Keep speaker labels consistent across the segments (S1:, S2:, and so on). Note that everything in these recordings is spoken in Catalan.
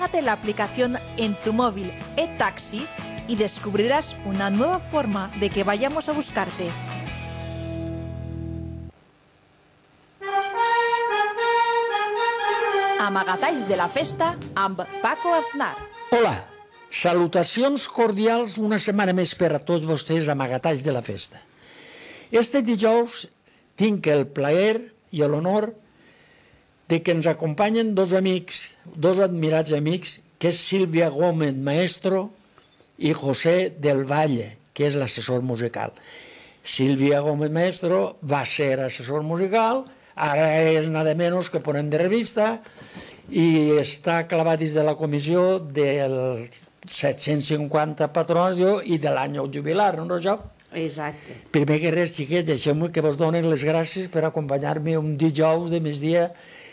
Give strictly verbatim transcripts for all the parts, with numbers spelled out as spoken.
S1: Descárgate la aplicación en tu móvil eTaxi y descubrirás una nueva forma de que vayamos a buscarte. Amagatalls de la festa amb Paco Aznar.
S2: Hola, salutacions cordials una setmana més per a tots vostès, amagatalls de la festa. Este dijous tinc el plaer i l'honor de que ens acompanyen dos amics, dos admirats amics, que és Sílvia Gómez, maestro, i José del Valle, que és l'assessor musical. Sílvia Gómez, maestro, va ser assessor musical, ara és nada menys que ponent de revista i està clavat dins de la comissió del set-cents cinquanta patronatge i de l'any jubilar, no, això?
S3: Exacte.
S2: Primer que res, xiquets, deixeu-me que vos donen les gràcies per acompanyar-me un dijous de migdia,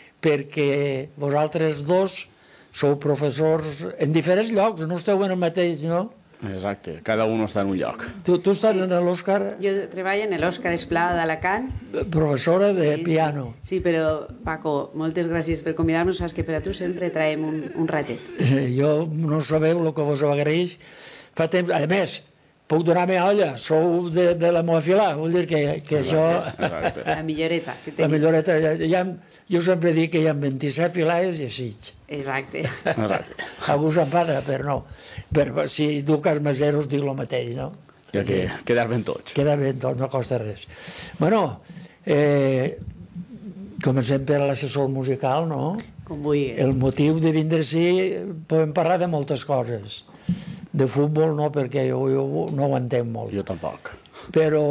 S2: perquè vosaltres dos sou professors en diferents llocs, no esteu en el mateix, no?
S4: Exacte, cada un està en un lloc.
S2: Tu, tu estàs en l'Òscar?
S3: Jo treballo en l'Òscar Esplada d'Alacant.
S2: Professora de
S3: sí,
S2: piano.
S3: Sí. sí, però, Paco, moltes gràcies per convidar-nos. Saps que per a tu sempre traiem un, un ratet.
S2: Eh, jo no sabeu el que vos agraeix. Fa temps, a més, puc donar-me olla, sou de, de la meva fila, vull dir que, que això...
S4: Exacte.
S3: La milloreta. Que
S2: la milloreta, hi ha, jo sempre dic que hi ha vint-i-set filades i així.
S3: Exacte.
S4: Exacte.
S2: Algú s'enfada, però no. Per, si duc els meseros dic el mateix, no?
S4: Ja que quedar ben tots.
S2: Queda ben tot, no costa res. Bueno, eh, comencem per l'assessor musical, no?
S3: Com vulguis.
S2: El motiu de vindre així, podem parlar de moltes coses. De futbol no, perquè jo, jo no ho entenc molt.
S4: Jo tampoc.
S2: Però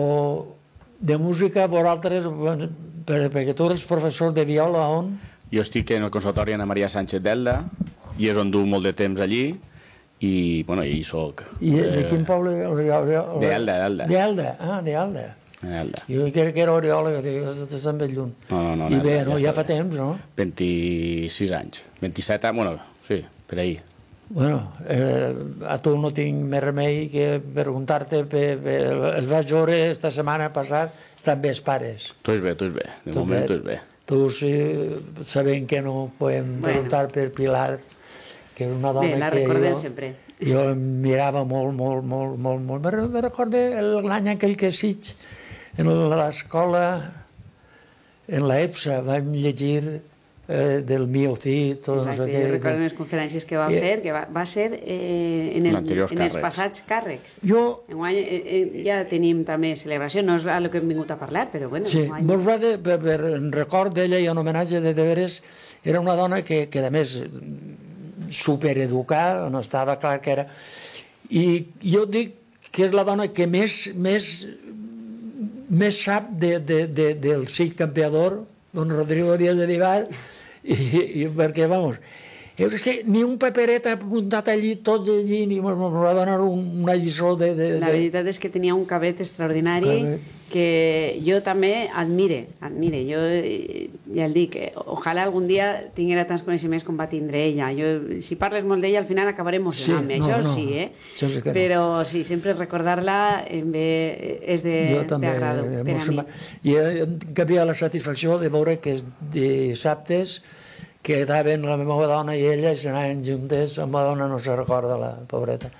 S2: de música, vosaltres, perquè tu eres professor de viola, on?
S4: Jo estic en el Conservatori Ana Maria Sánchez d'Elda, i és on du molt de temps allí, i, bueno, hi soc.
S2: I de quin poble?
S4: D'Elda, d'Elda.
S2: D'Elda, ah, d'Elda.
S4: Elda.
S2: Jo crec que era Oriola, que estan ben lluny.
S4: No, no, no.
S2: I bé,
S4: Elda,
S2: no,
S4: ja
S2: ja fa temps, no?
S4: vint-i-sis anys. vint-i-set anys, bueno, sí, per ahir.
S2: Bueno, eh, a tu no tinc més remei que preguntar-te, els vaig veure esta setmana passat, estan bé els pares.
S4: Tu és bé, tu és bé, de
S2: Tu
S4: moment
S2: bé.
S4: tu és bé.
S2: Tu, sí, sabent que no podem
S3: Bueno.
S2: preguntar per Pilar, que és una dona
S3: Bé, la
S2: que
S3: recordem
S2: jo,
S3: sempre.
S2: jo em mirava molt, molt, molt, molt, molt. Me me recordo l'any aquell que Sitges, en l'escola, en l'EPSA, vam llegir eh, del Mio Cid, tot
S3: Exacte,
S2: no sé
S3: jo
S2: què.
S3: recordo les conferències que va
S2: I-
S3: fer, que va, va ser eh, en, el,
S4: Anteriors
S3: en els
S4: càrrecs.
S3: passats càrrecs.
S2: Jo,
S3: Enguany eh, eh, ja tenim també celebració, no és a lo que hem vingut a parlar, però bueno,
S2: sí,
S3: enguany...
S2: molt rada, per, per en record d'ella i en homenatge de deberes, era una dona que, que a més, supereducada, no estava clar que era. I jo dic que és la dona que més, més, més sap de, de, de, del Cid campeador, don Rodrigo Díaz de Vivar, i, i perquè, vamos, és que ni un paperet ha apuntat allí, tots allí, ni me va donar un, una lliçó de... de,
S3: La
S2: de...
S3: veritat és que tenia un cabet extraordinari
S2: Cabet.
S3: que jo també admire, admire. Jo eh, ja el dic, eh, ojalà algun dia tinguera tants coneixements com va tindre ella. Jo, si parles molt d'ella, al final acabaré emocionant-me.
S2: Sí, no,
S3: Això
S2: no,
S3: sí, eh?
S2: això sí que no.
S3: Però sí, sempre recordar-la em ve, és
S2: Jo també,
S3: d'agrado per a mi.
S2: I eh, en canvi la satisfacció de veure que els dissabtes quedaven la meva dona i ella i s'anaven juntes, la meva dona no se recorda, la pobreta,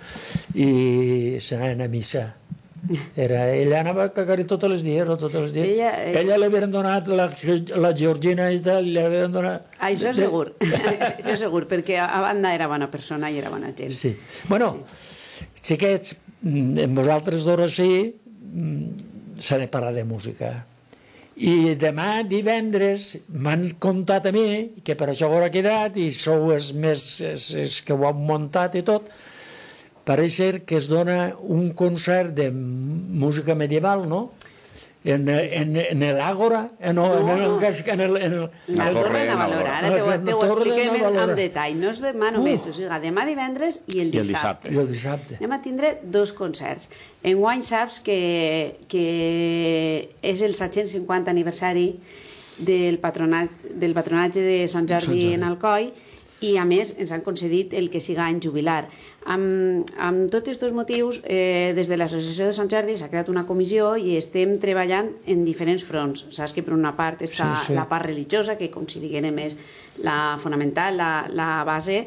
S2: i s'anaven a missa. Era, ella anava a cagar tots els dies, o tots els dies.
S3: Ella,
S2: Ella,
S3: eh...
S2: ella li havien donat la, la Georgina esta, li havien donat...
S3: Ah, això segur, això segur, perquè a banda era bona persona i era bona gent.
S2: Sí. Bueno, xiquets, amb vosaltres dos sí, s'ha de parlar de música. I demà, divendres, m'han contat a mi, que per això ho haurà quedat, i sou els més els, els que ho han muntat i tot, pareix ser que es dona un concert de música medieval, no? En, en, en l'Àgora, en, no, en, en, en, el, en, el,
S3: La torre de Valora, ara te ho, te ho expliquem en, en detall. No és demà només, uh. o sigui, demà divendres i el
S4: I el
S3: dissabte.
S4: dissabte.
S2: I el dissabte.
S3: Anem a tindre dos concerts. Enguany saps que, que és el set-cents cinquanta aniversari del patronatge, del patronatge de Sant Jordi, Sant Jordi en Alcoi, i a més ens han concedit el que siga en jubilar. Amb, amb tots aquests motius, eh, des de l'Associació de Sant Jordi s'ha creat una comissió i estem treballant en diferents fronts. Saps que per una part està
S2: sí, sí.
S3: la part religiosa, que com si diguem és la fonamental, la, la base,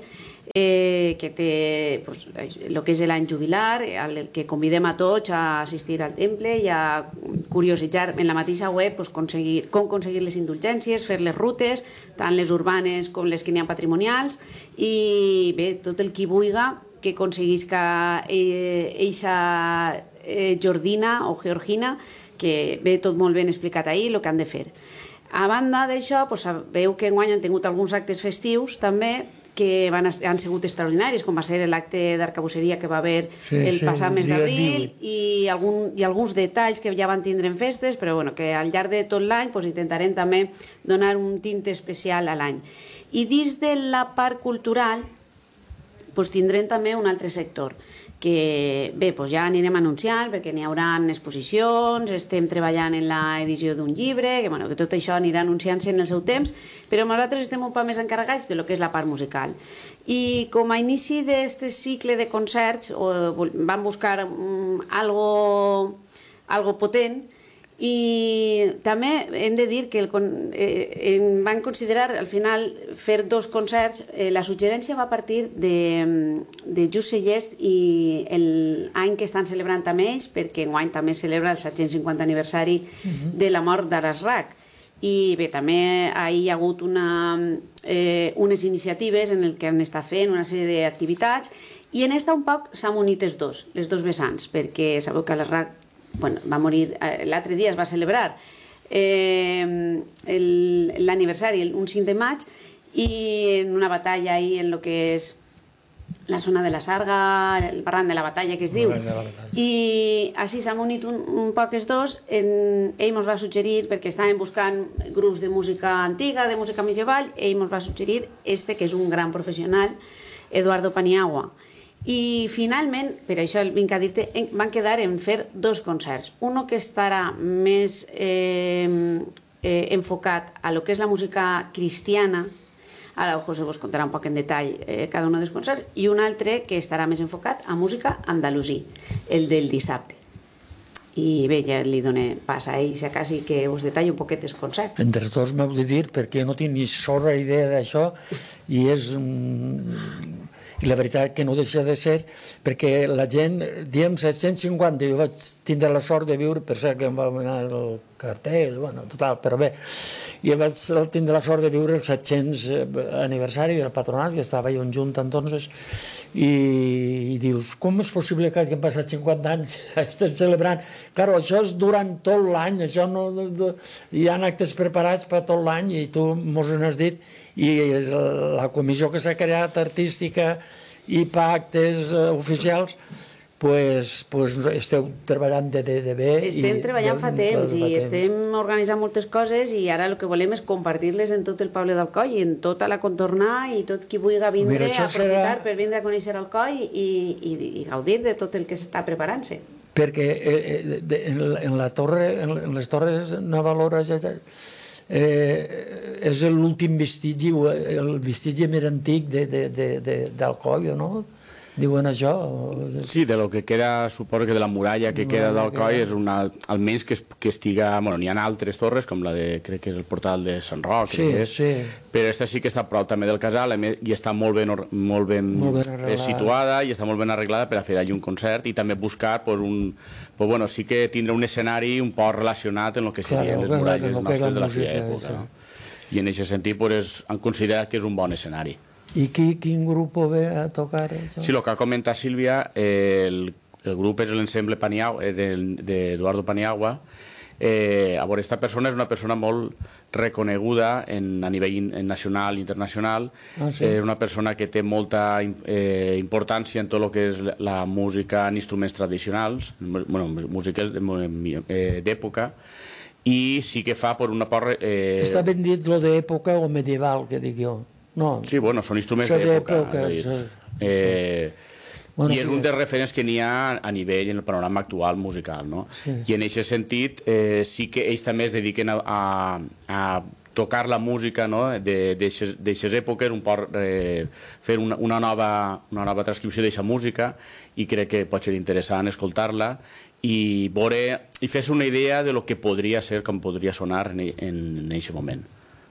S3: eh, que té pues, el que és l'any jubilar, el que convidem a tots a assistir al temple i a curiositzar en la mateixa web pues, aconseguir, com aconseguir les indulgències, fer les rutes, tant les urbanes com les que n'hi ha patrimonials, i bé, tot el qui vulga que aconseguisca eixa eh, Jordina o Georgina, que ve tot molt ben explicat ahir, el que han de fer. A banda d'això, pues, veu que enguany han tingut alguns actes festius també que van, han sigut extraordinaris, com va ser l'acte d'arcabusseria que va haver sí, el sí, passat mes d'abril i, algun, i alguns detalls que ja van tindre en festes, però bueno, que al llarg de tot l'any pues, intentarem també donar un tint especial a l'any. I dins de la part cultural pues, tindrem també un altre sector, que bé, doncs ja anirem anunciant perquè n'hi haurà exposicions, estem treballant en l'edició d'un llibre, que, bueno, que tot això anirà anunciant-se en el seu temps, però nosaltres estem un poc més encarregats de lo que és la part musical. I com a inici d'aquest cicle de concerts o, vam buscar um, algo, algo potent, i també hem de dir que el, eh, van considerar al final fer dos concerts. Eh, la suggerència va partir de, de Just Say Yes i l'any que estan celebrant també ells, perquè enguany també celebra el set-cents cinquanta aniversari uh-huh. de la mort d'Aras Rak. I bé, també ahir hi ha hagut una, eh, unes iniciatives en el que han estat fent una sèrie d'activitats, i en esta un poc s'han unit els dos, les dos vessants, perquè sabeu que Aras Rak bueno, va morir, eh, l'altre dia es va celebrar eh, l'aniversari, un cinc de maig, i en una batalla ahí en lo que és la zona de la Sarga, el barranc de la batalla que es diu, i així s'han unit un, un poc els dos. En, ell ens va suggerir, perquè estàvem buscant grups de música antiga, de música medieval, ell ens va suggerir este, que és un gran professional, Eduardo Paniagua. I finalment, per això vinc a dir-te, van quedar en fer dos concerts. Uno que estarà més eh, eh, enfocat a lo que és la música cristiana, ara José vos contarà un poc en detall eh, cada un dels concerts, i un altre que estarà més enfocat a música andalusí, el del dissabte. I bé, ja li doné pas a ell, si quasi que us detalli un poquet els concerts.
S2: Entre tots m'heu de dir, perquè no tinc ni sorra idea d'això, i és... Mm, i la veritat que no deixa de ser, perquè la gent, diem set-cents cinquanta, jo vaig tindre la sort de viure, per ser que em va donar el cartell, bueno, total, però bé, i vaig tindre la sort de viure el set-cents aniversari del patronat, que estava jo en Junta entonces, i, i dius, com és possible que hagin passat cinquanta anys estem celebrant? Claro, això és durant tot l'any, això no, no, hi ha actes preparats per tot l'any, i tu mos n'has dit, i és la comissió que s'ha creat artística i pactes uh, oficials, pues, pues esteu treballant de, de, de bé.
S3: Estem i, treballant fa temps i estem organitzant moltes coses, i ara el que volem és compartir-les en tot el poble d'Alcoi, i en tota la contornar, i tot qui vulgui vindre a aprofitar serà... per vindre a conèixer Alcoi i, i, i gaudir de tot el que s'està preparant-se.
S2: Perquè eh, de, en, en, la torre, en les torres Navalora ja... ja Eh, és l'últim vestigi, el vestigi més antic d'Alcoi, no? Diuen això?
S4: Sí, de lo que queda, suposo que de la muralla que queda d'Alcoi, és una, almenys que, que estiga... Bueno, n'hi ha altres torres, com la de, crec que és el portal de Sant Roc,
S2: sí, sí.
S4: Però aquesta sí que està prop també del casal, i està molt ben, molt ben, molt ben situada, i està molt ben arreglada per a fer allí un concert, i també buscar, pues, un, pues, bueno, sí que tindre un escenari un poc relacionat en el que serien les muralles nostres de la seva època. No? I en aquest sentit, pues, han considerat que és un bon escenari.
S2: I qui, quin grup ve a tocar? Això?
S4: Sí, el que ha comentat Sílvia, eh, el, el grup és l'ensemble eh, d'Eduardo Paniagua. Eh, a veure, aquesta persona és una persona molt reconeguda en, a nivell in, en nacional i internacional. Ah, sí? És eh, una persona que té molta eh, importància en tot el que és la música en instruments tradicionals, bueno, músiques d'època, i sí que fa per una part... Eh...
S2: Està ben dit lo d'època o medieval, que dic jo. No.
S4: Sí, bueno, són instruments d'època. Eh, bueno, I és un dels referents que n'hi ha a nivell en el panorama actual musical, no? Sí. I en aquest sentit eh, sí que ells també es dediquen a, a, a tocar la música, no? D'aquestes èpoques, un poc eh, fer una, una, nova, una nova transcripció d'aquesta música, i crec que pot ser interessant escoltar-la i veure, i fer-se una idea de lo que podria ser, com podria sonar en aquest moment.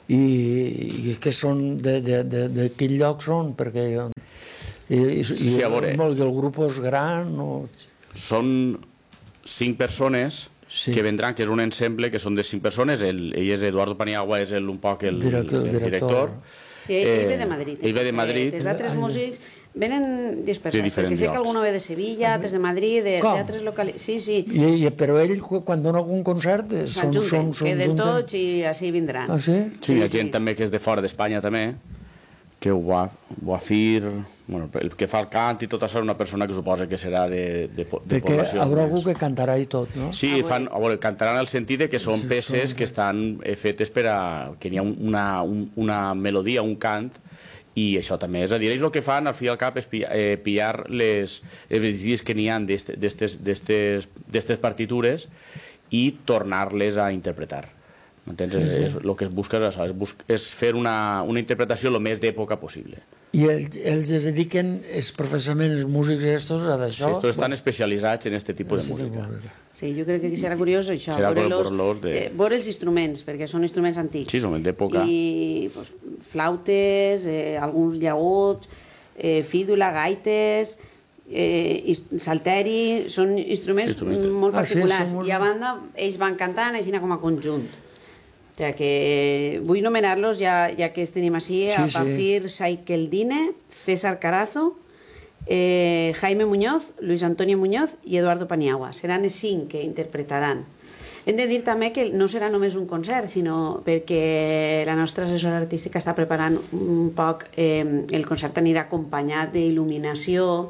S2: I, i que són de, de, de, de quin lloc són, perquè i, i,
S4: Sí, sí, a veure.
S2: molt, el grup és gran o...
S4: Són cinc persones
S2: Sí.
S4: que vendran, que és un ensemble que són de cinc persones. El, ell és Eduardo Paniagua, és el, un poc el
S2: Director,
S4: el, el
S2: director.
S4: director.
S3: Sí, ell
S4: Eh,
S3: ve de Madrid.
S4: Ell ve de Madrid.
S3: Els altres músics venen dispersos,
S4: De diferents
S3: perquè sé que
S4: llocs.
S3: alguno ve de Sevilla, altres de Madrid, de-
S2: Com?
S3: d'altres localitats. Sí, sí,
S2: I, i, però ell, cu- quan dona algun concert, eh, són,
S3: s'ajunten,
S2: són, són,
S3: queden
S2: junten.
S3: tots i així vindran.
S2: Ah, sí?
S4: Sí, hi ha gent també que és de fora d'Espanya també, que Guafir, bueno, el que fa el cant i tot això és una persona que suposa que serà de, de, po- de
S2: Perquè
S4: població.
S2: hi haurà algú
S4: més.
S2: que cantarà i tot, no?
S4: Sí, fan, a veure, cantaran en el sentit de que són
S2: Sí,
S4: peces
S2: són-
S4: que estan eh, fetes per a... que n'hi ha un- una, un, una melodia, un cant, i això també. És a dir, ells el que fan, al fi i al cap, és pillar, eh, pillar les evidències que n'hi ha d'aquestes partitures i tornar-les a interpretar. M'entens? És, és, el que es busca és això, és, bus és fer una, una interpretació el més d'època possible.
S2: I ells, ells es dediquen expressament, els músics estos, a
S4: Sí,
S2: d'això?
S4: estos estan especialitzats en aquest tipus de música.
S3: Sí, jo crec que serà curiós això,
S4: Serà
S3: veure, los,
S4: veure-los de-
S3: eh, veure els instruments, perquè són instruments antics.
S4: Sí, són d'època.
S3: I pues, flautes, eh, alguns llaüts, eh, fídula, gaites, eh, i salteri, són instruments,
S4: Sí, instruments.
S3: molt
S2: Ah, sí,
S3: particulars.
S2: són molt-
S3: I a banda, ells van cantant així com a conjunt. O sigui que vull nomenar-los, ja, ja que els tenim així,
S2: Sí,
S3: a
S2: sí.
S3: Bafir Saikeldine, César Carazo, eh, Jaime Muñoz, Luis Antonio Muñoz i Eduardo Paniagua. Seran els cinc que interpretaran. Hem de dir també que no serà només un concert, sinó perquè la nostra assessora artística està preparant un poc, eh, el concert anirà acompanyat d'il·luminació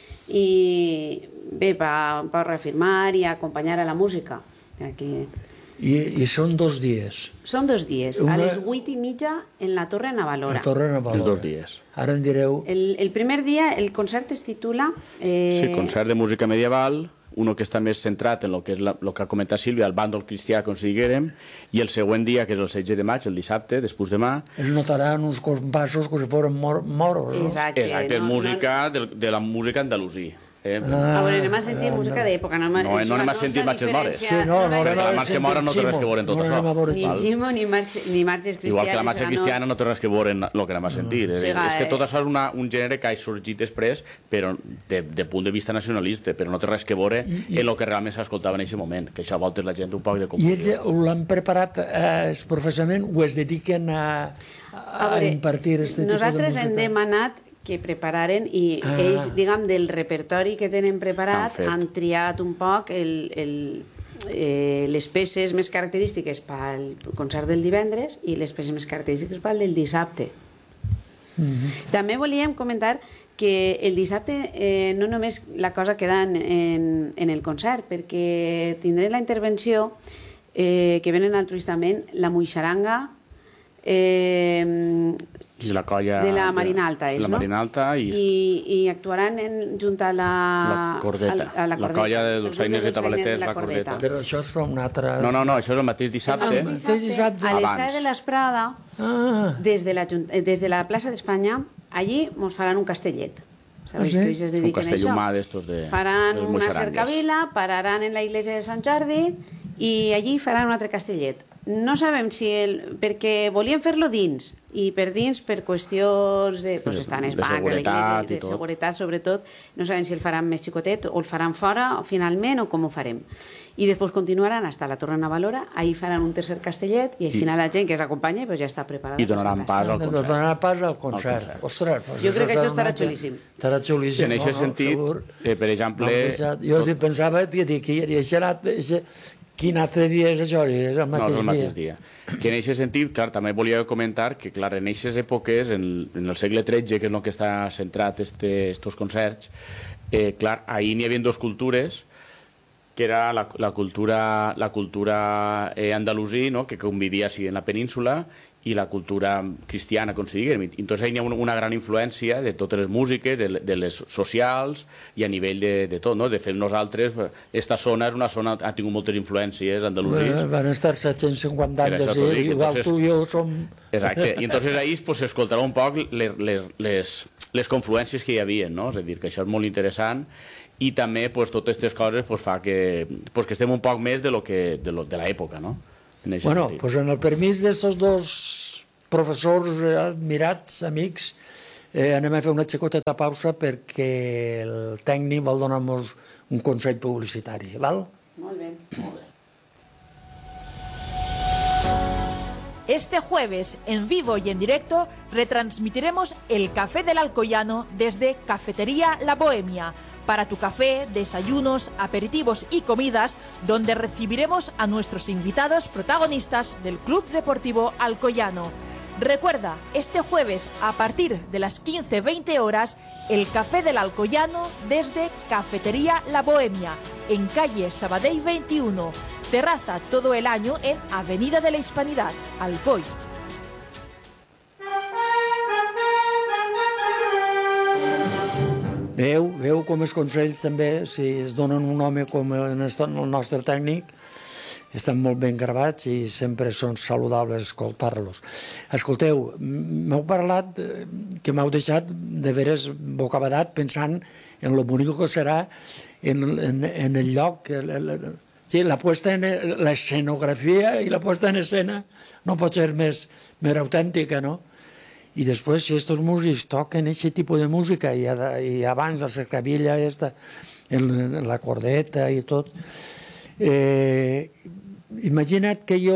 S3: i bé, per, per reafirmar i acompanyar a la música. Que
S2: I, I són dos dies.
S3: són dos dies,
S2: Una-
S3: a les vuit i mitja en la Torre Navalora.
S2: La Torre Navalora.
S4: Els dos dies.
S2: Ara em direu...
S3: El, el primer dia el concert es titula... Eh,
S4: Sí, concert de música medieval, uno que està més centrat en lo que és la, lo que ha comentat Sílvia, el bàndol cristià que considérem, i el següent dia, que és el setze de maig, el dissabte, després demà,
S2: Es notaran uns compassos com si foren mor moros, no?
S3: Exacte.
S4: exacte,
S3: no-
S4: música de, de la música andalusí. Eh?
S3: A veure, anem a sentir música d'època. No,
S4: No, no anem a sentir marxes mores.
S2: Sí, no, no,
S4: Perquè
S2: anem a
S4: la marxa
S2: sentir
S4: mora no té res
S2: Ximo.
S4: que veure en tot
S2: no
S4: això.
S2: anem a veure
S3: Ni
S2: Ximo.
S3: Ximo ni, marx, ni marxes cristianes.
S4: Igual que la marxa
S3: no.
S4: cristiana no té res que veure amb el que anem a sentir.
S3: O
S4: És,
S3: sigui,
S4: és que tot
S3: eh,
S4: això és una, un gènere que ha sorgit després, però de, de punt de vista nacionalista, però no té res que veure en el que realment s'escoltava en aquest moment, que això a voltes la gent un poc de
S2: I ells
S4: confusió.
S2: ho l'han preparat eh, professament o es dediquen a, a, a
S3: veure,
S2: impartir aquest tipus de música?
S3: Nosaltres hem demanat que prepararen i
S2: Ah.
S3: ells, diguem, del repertori que tenen preparat,
S4: Han fet.
S3: han triat un poc el, el, eh, les peces més característiques pel concert del divendres i les peces més característiques pel del dissabte. També volíem comentar que el dissabte eh, no només la cosa queda en, en, en el concert, perquè tindré la intervenció eh, que venen altruistament la Muixaranga eh,
S4: I la colla...
S3: de la Marina Alta, és,
S4: la
S3: no?
S4: Marina Alta i,
S3: I, i actuaran en, junt a la...
S4: La Cordeta.
S3: A, a la,
S4: La
S3: cordeta.
S4: colla de
S3: Els
S4: dolçainers i
S3: dolçainers
S4: tabaleters,
S3: de
S4: la Cordeta.
S2: Però això és per un altre...
S4: No, no, no, això és el mateix dissabte.
S3: El
S2: Ah,
S3: dissabte,
S2: dissabte.
S3: a les
S4: Abans.
S3: set de l'Esprada,
S2: Ah,
S3: des de, la, Jun- eh, des de la plaça d'Espanya, allí mos faran un castellet. Sabeu
S2: Ah, sí?
S3: que ells es
S4: Un
S3: dediquen a
S4: castell
S3: això?
S4: humà d'estos de...
S3: Faran
S4: dels
S3: una
S4: moixarangues.
S3: cercavila, pararan en la iglesia de Sant Jordi i allí faran un altre castellet. No sabem si el... perquè volien fer-lo dins, i per dins, per qüestions de... Pues,
S4: De-
S3: estan els
S4: de
S3: bancs,
S4: seguretat i
S3: de
S4: tot.
S3: seguretat, sobretot. No sabem si el faran més xicotet o el faran fora, o finalment, o com ho farem. I després continuaran fins a la Torre Navalora, ahí faran un tercer castellet, i així
S4: I-
S3: la gent que s'acompanya pues, ja està preparada.
S4: I donaran pas al
S2: de
S4: concert.
S2: donar pas al concert.
S4: concert.
S2: Ostres, pues
S3: Jo crec que
S2: serà
S3: això estarà
S2: un altre-
S3: xulíssim.
S2: Estarà xulíssim.
S4: En aquest sentit,
S2: segur.
S4: eh, per exemple...
S2: No, pensat- jo
S4: tot-
S2: pensava que, que, que, que això era, això, quin altre dia és això? És el
S4: No,
S2: mateix,
S4: és el mateix
S2: dia.
S4: dia. Que en aquest sentit, clar, també volia comentar que, clar, en aquestes èpoques, en, en el segle tretze, que és el que està centrat este, estos concerts, eh, clar, ahir n'hi havia dos cultures, que era la, la cultura, la cultura eh, andalusí, no?, que convivia així en la península, i la cultura cristiana, com si diguem. I entonces hi ha una, una gran influència de totes les músiques, de, de les socials i a nivell de, de tot, no? De fet, nosaltres, esta zona és una zona ha tingut moltes influències andalusís.
S2: Eh, Van estar set-cents cinquanta
S4: Per
S2: anys
S4: això
S2: així,
S4: t'ho dic,
S2: igual
S4: entonces-
S2: tu i jo som...
S4: Exacte, i entonces ahí pues, s'escoltarà un poc les, les, les, les confluències que hi havia, no? És a dir, que això és molt interessant i també pues, totes aquestes coses pues, fa que, pues, que estem un poc més de, lo que, de, lo, de l'època, no? En aquest
S2: Bueno,
S4: sentit.
S2: pues en el permís d'estos dos professors admirats, amics, eh, anem a fer una xicoteta pausa perquè el tècnic vol donar-nos un consell publicitari, val?
S3: Molt bé.
S4: Molt bé.
S1: Este jueves, en vivo y en directo, retransmitiremos el Café del Alcoyano desde Cafetería La Bohemia, para tu café, desayunos, aperitivos y comidas, donde recibiremos a nuestros invitados protagonistas del Club Deportivo Alcoyano. Recuerda, este jueves, a partir de las quince veinte horas, el Café del Alcoyano desde Cafetería La Bohemia, en calle Sabadell veintiuno, terraza todo el año en Avenida de la Hispanidad, Alcoy.
S2: Veu, veu com els consells també, si es donen un home com el nostre tècnic, estan molt ben gravats i sempre són saludables escoltar-los. Escolteu, m'heu parlat que m'heu deixat de veres bocabadat pensant en lo bonic que serà en, en, en el lloc, el, sí, la puesta en l'escenografia i la puesta en escena no pot ser més, més autèntica, no? I després, si aquests músics toquen aquest tipus de música, i, i abans la cercavilla, esta, el, la cordeta i tot, eh, imagina't que jo,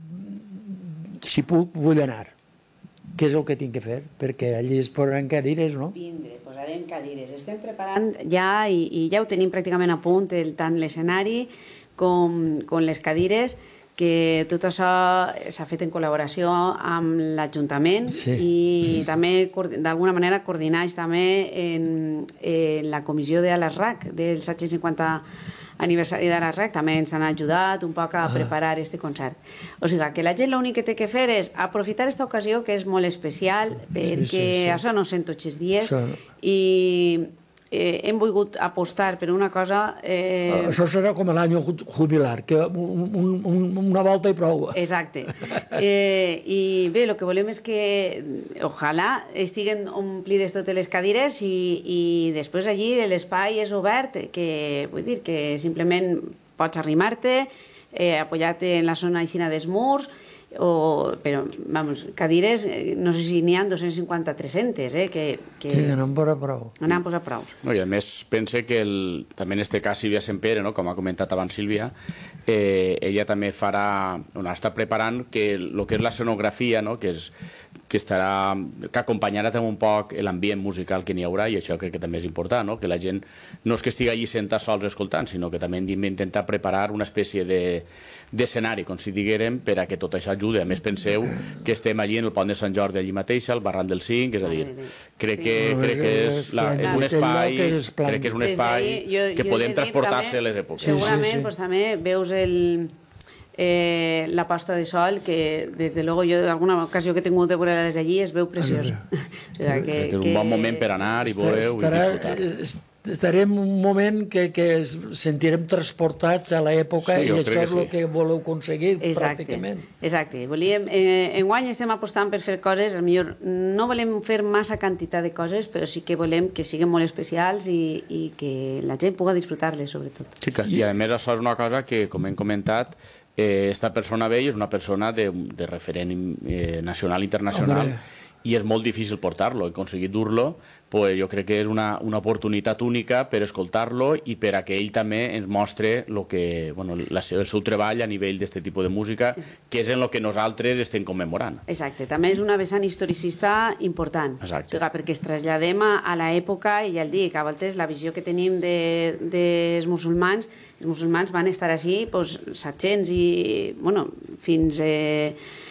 S2: si puc, vull anar. Què és el que tinc que fer? Perquè allí es posaran cadires, no?
S3: Vindre, posarem cadires. Estem preparant ja, i, i ja ho tenim pràcticament a punt, el, tant l'escenari com, com les cadires, que tot això s'ha fet en col·laboració amb l'Ajuntament, sí, i també d'alguna manera coordinats també en, en la comissió de l'A S R A C, del set cents cinquanta aniversari de l'A S R A C, també ens han ajudat un poc a preparar aquest concert. O sigui, que la gent l'únic que té que fer és aprofitar aquesta ocasió, que és molt especial, perquè sí, sí, sí. això no sent tots els dies, sí. i Eh, hem volgut apostar per una cosa... Eh...
S2: Això serà com l'any jubilar, que un, un, una volta i prou.
S3: Exacte. Eh, I bé, el que volem és que ojalà estiguen omplides totes les cadires i, i després allí l'espai és obert, que vull dir que simplement pots arrimar-te, eh, apoyar-te en la zona aixina dels murs, o, però, vamos, cadires, no sé si n'hi ha dos-cents cinquanta a tres-centes, eh, que... que
S2: sí, n'han posat prou.
S3: N'han posat prou.
S4: No, i a més, pense que el, també en este cas Sílvia Sempere, no, com ha comentat abans Sílvia, eh, ella també farà, bueno, està preparant que el que és l'escenografia, no, que és que estarà, que acompanyarà també un poc l'ambient musical que n'hi haurà, i això crec que també és important, no? Que la gent no és que estigui allí sentat sols escoltant, sinó que també hem d'intentar preparar una espècie de d'escenari, com si diguérem, per a que tot això ajude. A més, penseu que estem allí en el pont de Sant Jordi, allí mateix, al barran del Cinc, és a dir, crec que, crec que és, la, és un espai, crec que és un espai que podem transportar-se a les èpoques.
S3: Segurament, pues, també veus el... Eh, la posta de sol, que desde luego yo en alguna ocasió que he tingut de veure des d'allí es veu preciós. O
S4: sea, que, que és un bon moment per anar i veure-ho i disfrutar.
S2: Estarem un moment que, que sentirem transportats a l'època, sí, i això és el sí. que voleu aconseguir, exacte, pràcticament.
S3: Exacte. Volíem, eh, enguany estem apostant per fer coses, millor no volem fer massa quantitat de coses, però sí que volem que siguin molt especials i, i que la gent pugui disfrutar-les, sobretot.
S4: Sí, que, i a més això és una cosa que, com hem comentat, eh, esta persona vell és una persona de, de referent eh, nacional i internacional. Hombre. I és molt difícil portar-lo, i aconseguir dur-lo, pues jo crec que és una, una oportunitat única per escoltar-lo i per a que ell també ens mostre lo que, bueno, la, el seu treball a nivell d'aquest tipus de música, que és en el que nosaltres estem commemorant.
S3: Exacte, també és una vessant historicista important.
S4: Exacte.
S3: Perquè es traslladem a, a l'època, i ja el dic, a voltes la visió que tenim de, dels musulmans, els musulmans van estar així pues, set-cents i, bueno, fins... Eh,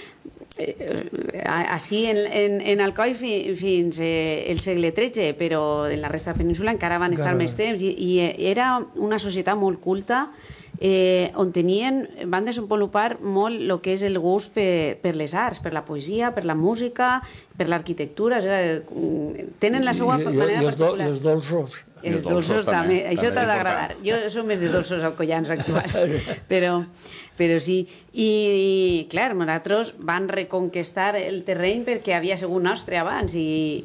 S3: Eh, així en, en, en Alcoi fi, fins eh, el segle tretze, però en la resta de la península encara van estar Caramba. més temps, i, i era una societat molt culta, eh, on tenien, van desenvolupar molt el que és el gust per, per les arts, per la poesia, per la música, per l'arquitectura, o sigui, tenen la seva manera
S2: I, i
S3: particular.
S2: I els dolços.
S3: Els dolços també, això t'ha d'agradar. Jo som més de dolços alcoians actuals, però... Però sí, i, i clar, nosaltres van reconquestar el terreny perquè havia sigut nostre abans, i,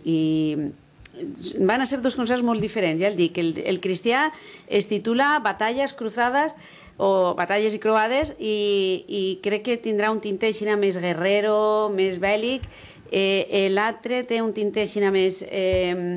S3: i van a ser dos concerts molt diferents, ja el dic. El, el cristià es titula Batalles Cruzades o batalles i croades, i, i crec que tindrà un tinter així més guerrero, més bèl·lic. Eh, l'altre té un tinter així més eh,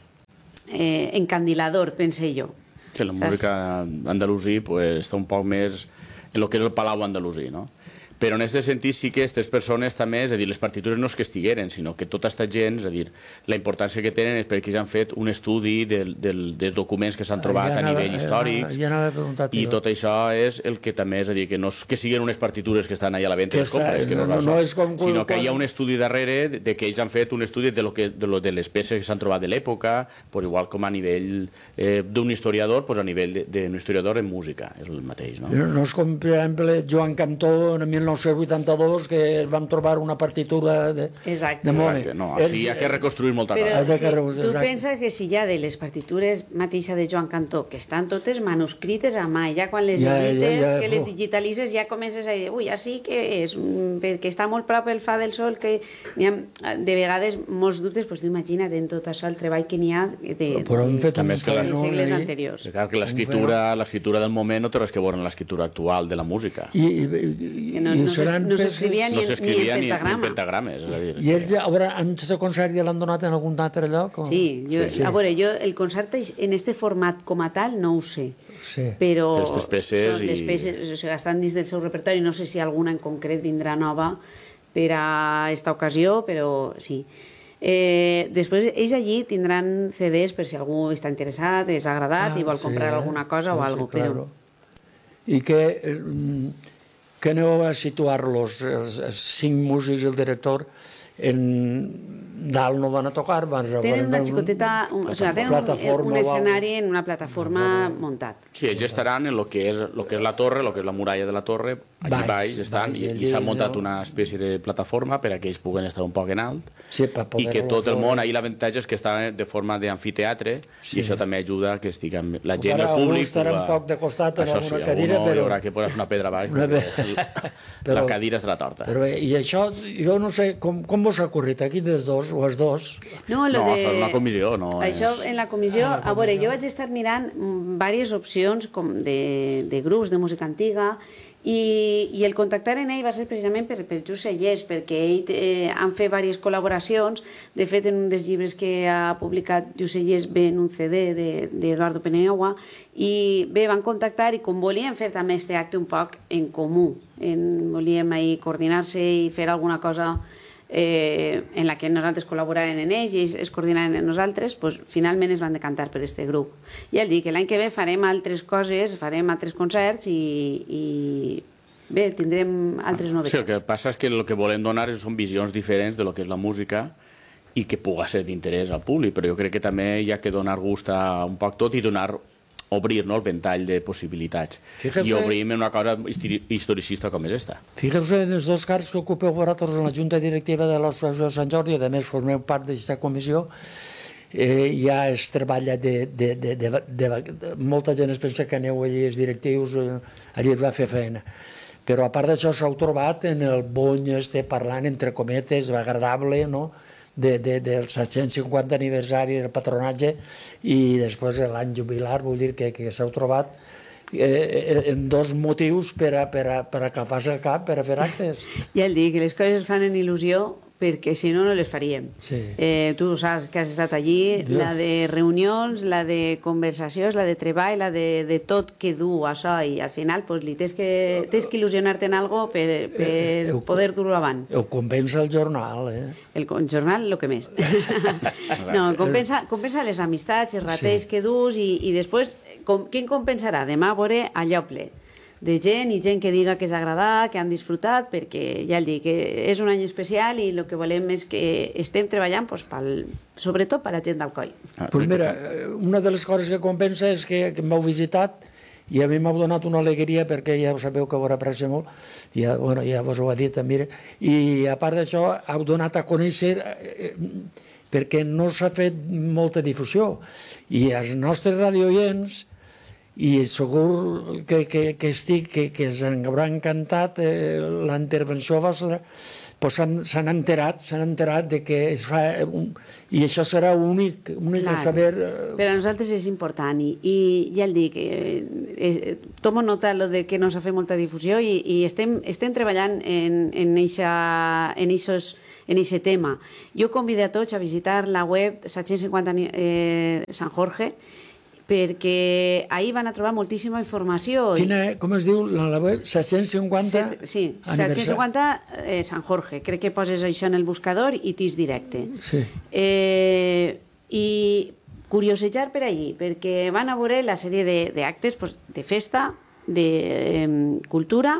S3: eh, encandilador, pense jo.
S4: Que la música andalusí pues, està un poc més en el que és el Palau andalusí, no? Però en aquest sentit sí que aquestes persones també, és a dir, les partitures no és que estigueren, sinó que tota aquesta gent, és a dir, la importància que tenen és perquè ja han fet un estudi del, del, dels documents que s'han trobat ja a nivell anava, històrics, ja anava i tot això és el que també, és a dir, que no és que siguin unes partitures que estan allà a la venda i les compres, que no, no, no és com, sinó que hi ha un estudi darrere de que ells han fet un estudi de, lo que, de, lo, de les peces que s'han trobat de l'època, pues igual com a nivell eh, d'un historiador, pues a nivell d'un historiador en música, és el mateix, no?
S2: No és com, per exemple, Joan Cantó en mil nou-cents vuitanta-dos, que van trobar una partitura de,
S3: Exacte.
S2: de Mone.
S4: Exacte. No, així hi ha que reconstruir molta
S3: Però
S4: cosa.
S3: si tu penses que si hi ha de les partitures mateixa de Joan Cantó, que estan totes manuscrites a mà, ja quan les
S2: ja,
S3: edites,
S2: ja, ja,
S3: que les digitalitzes, ja comences a dir, ui, així que és, perquè està molt prop el fa del sol, que n'hi ha de vegades molts dubtes, doncs tu imagina't en tot això el treball que n'hi ha de, de,
S2: però hem fet
S3: de,
S2: de,
S3: de, de segles anteriors.
S4: Clar que l'escriptura l'escriptura del moment no té res que veure amb l'escriptura actual de la música.
S2: I, i, i,
S3: no, no, no, no s'escrivia ni,
S4: no s'escrivia
S3: ni,
S4: ni,
S3: en
S4: ni en pentagrames. És a dir,
S2: I ells, a veure, en aquest concert ja l'han donat en algun altre lloc? O?
S3: Sí, jo, sí, sí. A veure, jo el concert en este format com a tal no ho sé,
S2: sí.
S3: però
S4: les peces,
S3: són les peces, o sigui, estan dins del seu repertori, no sé si alguna en concret vindrà nova per a aquesta ocasió, però sí. Eh, després, ells allí tindran C Ds per si algú està interessat, és agradat ah, i vol
S2: sí,
S3: comprar alguna cosa
S2: sí,
S3: o alguna cosa,
S2: claro.
S3: però...
S2: I que... Eh, que aneu a situar-los, els, els cinc músics i el director, en dalt no van a tocar, van a...
S3: Tenen una xicoteta, un, o sigui, tenen un, un escenari en una plataforma muntat.
S4: Sí, ells estaran en el que és, lo que és la torre, el que és la muralla de la torre, allí baix estan, i, i s'ha muntat una espècie de plataforma per a que ells puguen estar un poc en alt,
S2: sí,
S4: i que tot el món, ahí l'avantatge és que està de forma d'amfiteatre, sí. I això també ajuda a que estigui la gent, el públic...
S2: Estarà un poc de costat en alguna
S4: sí,
S2: cadira,
S4: però...
S2: hi
S4: haurà que posar una pedra baix,
S2: una
S4: però... la cadira estarà torta.
S2: Però, I això, jo no sé, com, com vos ha ocorrit aquí dels dos, o els dos?
S3: No,
S4: no
S3: de...
S4: això és una comissió, no
S3: això
S4: és...
S3: en la comissió, ah, la comissió, a veure, jo vaig estar mirant diverses opcions com de, de grups de música antiga, i, i el contactar en ell va ser precisament per, per Just Sellers, perquè ell eh, han fet diverses col·laboracions. De fet, en un dels llibres que ha publicat Just Sellers ve en un C D d'Eduardo Paniagua, i bé, van contactar i com volien fer també este acte un poc en comú, en, volíem ahir coordinar-se i fer alguna cosa eh, en la que nosaltres col·laboràvem en ells i ells es coordinaven en nosaltres, pues, finalment es van decantar per este grup. I el dic que l'any que ve farem altres coses, farem altres concerts i, i bé, tindrem altres novetats.
S4: Sí, el que passa és que el que volem donar són visions diferents de lo que és la música i que puga ser d'interès al públic, però jo crec que també hi ha que donar gust a un poc tot i donar obrir, no, el ventall de possibilitats. Fíjese, i obrim en una cosa historicista com és esta.
S2: Fíjeu-se en els dos càrrecs que ocupeu vosaltres en la Junta Directiva de l'Associació de Sant Jordi, a més formeu part d'aquesta comissió, eh, ja es treballa de, de, de, de, de, de... Molta gent es pensa que aneu allí els directius, eh, allí es va fer feina. Però a part d'això s'heu trobat en el bony este parlant, entre cometes, agradable, no?, de, de, del set-cents cinquanta aniversari del patronatge i després l'any jubilar, vull dir que, que s'heu trobat eh, en dos motius per a, per a, per a calfar-se el cap, per a fer actes.
S3: Ja el dic, que les coses es fan en il·lusió perquè si no, no les faríem.
S2: Sí.
S3: Eh, tu saps que has estat allí, Dios. La de reunions, la de conversacions, la de treball, la de, de tot que du això, i al final pues, li tens que, tens que il·lusionar-te en algo per, per eh, eh, poder dur-ho avant.
S2: Ho compensa el jornal, eh?
S3: El, el jornal, el que més. No, compensa, compensa les amistats, els ratells sí. que dus, i, i després, com, què en compensarà? Demà veure allò ple de gent i gent que diga que és agradat, que han disfrutat, perquè ja el dic, que és un any especial i el que volem és que estem treballant pues, pel, sobretot per la gent d'Alcoi.
S2: Ah, pues mira, una de les coses que compensa és que, que m'heu visitat i a mi m'heu donat una alegria perquè ja ho sabeu que vos aprecio molt, ja, bueno, ja vos ho ha dit també, i a part d'això heu donat a conèixer eh, perquè no s'ha fet molta difusió i els nostres radioients i segur que, que, que estic, que, que us haurà encantat eh, la intervenció vostra, pues s'han enterat, s'han enterat de que es fa, un, i això serà únic, únic a saber...
S3: Per a nosaltres és important, i, i ja el dic, eh, eh, tomo nota lo de que no s'ha fet molta difusió i, i estem, estem treballant en, en, eixa, en, eixos, en eixe tema. Jo convido a tots a visitar la web set-cents cinquanta eh, Sant Jorge, perquè ahir van a trobar moltíssima informació.
S2: Quina, com es diu la web? set-cents cinquanta?
S3: Set, sí, set-cents cinquanta eh, Sant Jorge. Crec que poses això en el buscador i t'és directe.
S2: Sí.
S3: Eh, I curiosejar per allí, perquè van a veure la sèrie d'actes pues, de festa, de eh, cultura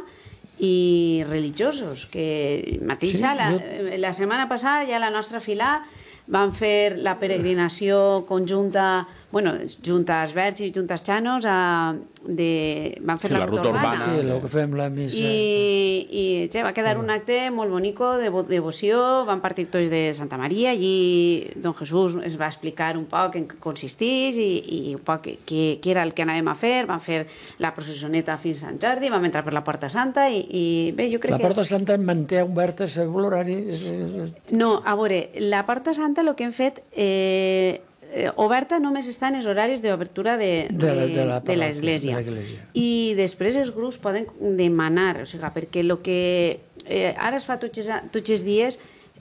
S3: i religiosos, que mateixa, sí, la, jo... la setmana passada ja la nostra fila van fer la peregrinació conjunta, bueno, juntes Verge i juntes Xanos, a, de, van fer sí, la, la ruta urbana. urbana.
S2: Sí, el que fem la missa.
S3: I, i sí, va quedar un acte molt bonico de devoció, van partir tots de Santa Maria i don Jesús es va explicar un poc en què consistís i, i un poc què, què era el que anàvem a fer. Van fer la processoneta fins a Sant Jordi, vam entrar per la Porta Santa i, i bé, jo crec
S2: la
S3: que...
S2: La Porta Santa manté oberta l'horari?
S3: No, a veure, la Porta Santa el que hem fet... Eh, Eh, oberta només està en els horaris d'obertura de, de, de, de, la, de l'església. I després els grups poden demanar, o sigui, perquè el que eh, ara es fa tots els, tots els dies,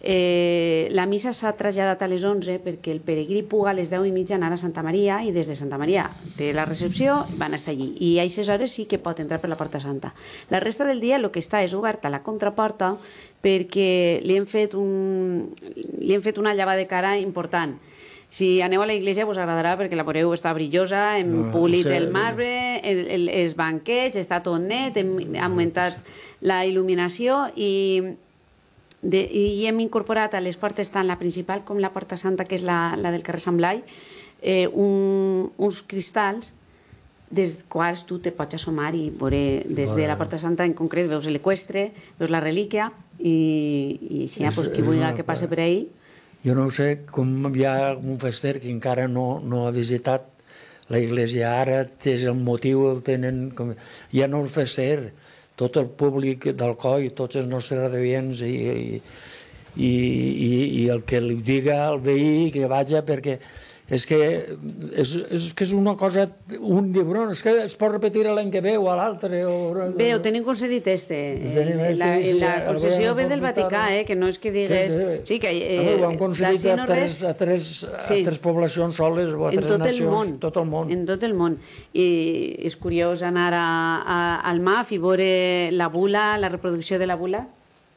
S3: eh, la missa s'ha traslladat a les onze perquè el peregrí puga a les deu i mitja anar a Santa Maria i des de Santa Maria té la recepció, van estar allí. I a aquestes hores sí que pot entrar per la Porta Santa. La resta del dia el que està és oberta la contraporta perquè li hem fet, un, li hem fet una llevada de cara important. Si aneu a la iglesia us agradarà perquè la veureu, està brillosa, hem no, polit sí, el marbre, el, el, els banquets, està tot net, hem augmentat la il·luminació i, de, i hem incorporat a les portes tant la principal com la Porta Santa, que és la, la del carrer Sant Blai, eh, un, uns cristalls des quals tu te pots assomar i veure des de la Porta Santa en concret veus l'eqüestre, veus la relíquia i, i si hi ha pues, qui vulgui que passe per ahí.
S2: Jo no sé com hi ha algun fester que encara no, no ha visitat la iglesia. Ara és el motiu, el tenen... Com... Ja no el fester, tot el públic d'Alcoi, tots els nostres radioients i, i, i, i, i el que li diga al veí que vaja, perquè és que és, és, que és una cosa, un diu, no, és que es pot repetir l'any que ve o a l'altre. O...
S3: Bé, ho tenim concedit este. Tenim este la, sí, la concessió ve del Vaticà, eh, que no és que digues... Sí, que, eh,
S2: ho han concedit a tres, a, tres, a sí. tres poblacions soles o a tres
S3: tot
S2: nacions.
S3: El món.
S2: Tot el món.
S3: En tot el món. I és curiós anar a, a, al M A F i veure la bula, la reproducció de la bula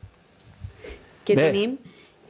S3: que bé. Tenim.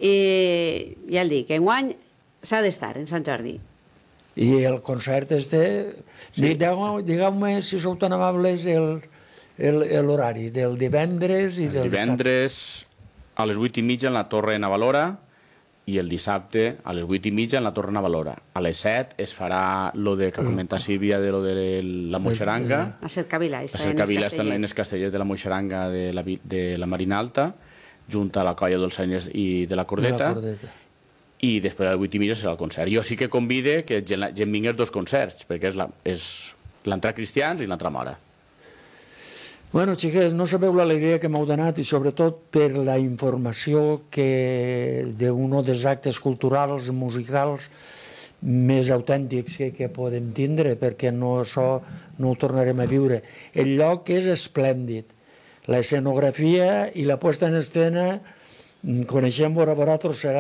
S3: I ja el dic, enguany s'ha d'estar en Sant Jordi.
S2: I el concert este... Sí. Digueu-me, si sou tan amables, l'horari del divendres i del
S4: dissabte. El divendres a les vuit i mitja en la Torre Navalora i el dissabte a les vuit i mitja en la Torre Navalora. A les set es farà lo de que comenta Sílvia de lo de la Moixeranga.
S3: A Cercavila.
S4: A Cercavila està en els castellers de la Moixeranga de la, de la Marina Alta, junt a la colla dels Senyors i de la Cordeta. De la Cordeta. I després a les vuit i mitja serà el concert. Jo sí que convide que gent, gent vingui als dos concerts, perquè és l'entrar cristians i l'entrar mora.
S2: Bueno, xiquets, no sabeu l'alegria que m'heu donat i sobretot per la informació que d'un dels actes culturals, musicals més autèntics que, que podem tindre, perquè no, això no ho tornarem a viure. El lloc és esplèndid. La escenografia i la puesta en escena coneixem-vos a vosaltres serà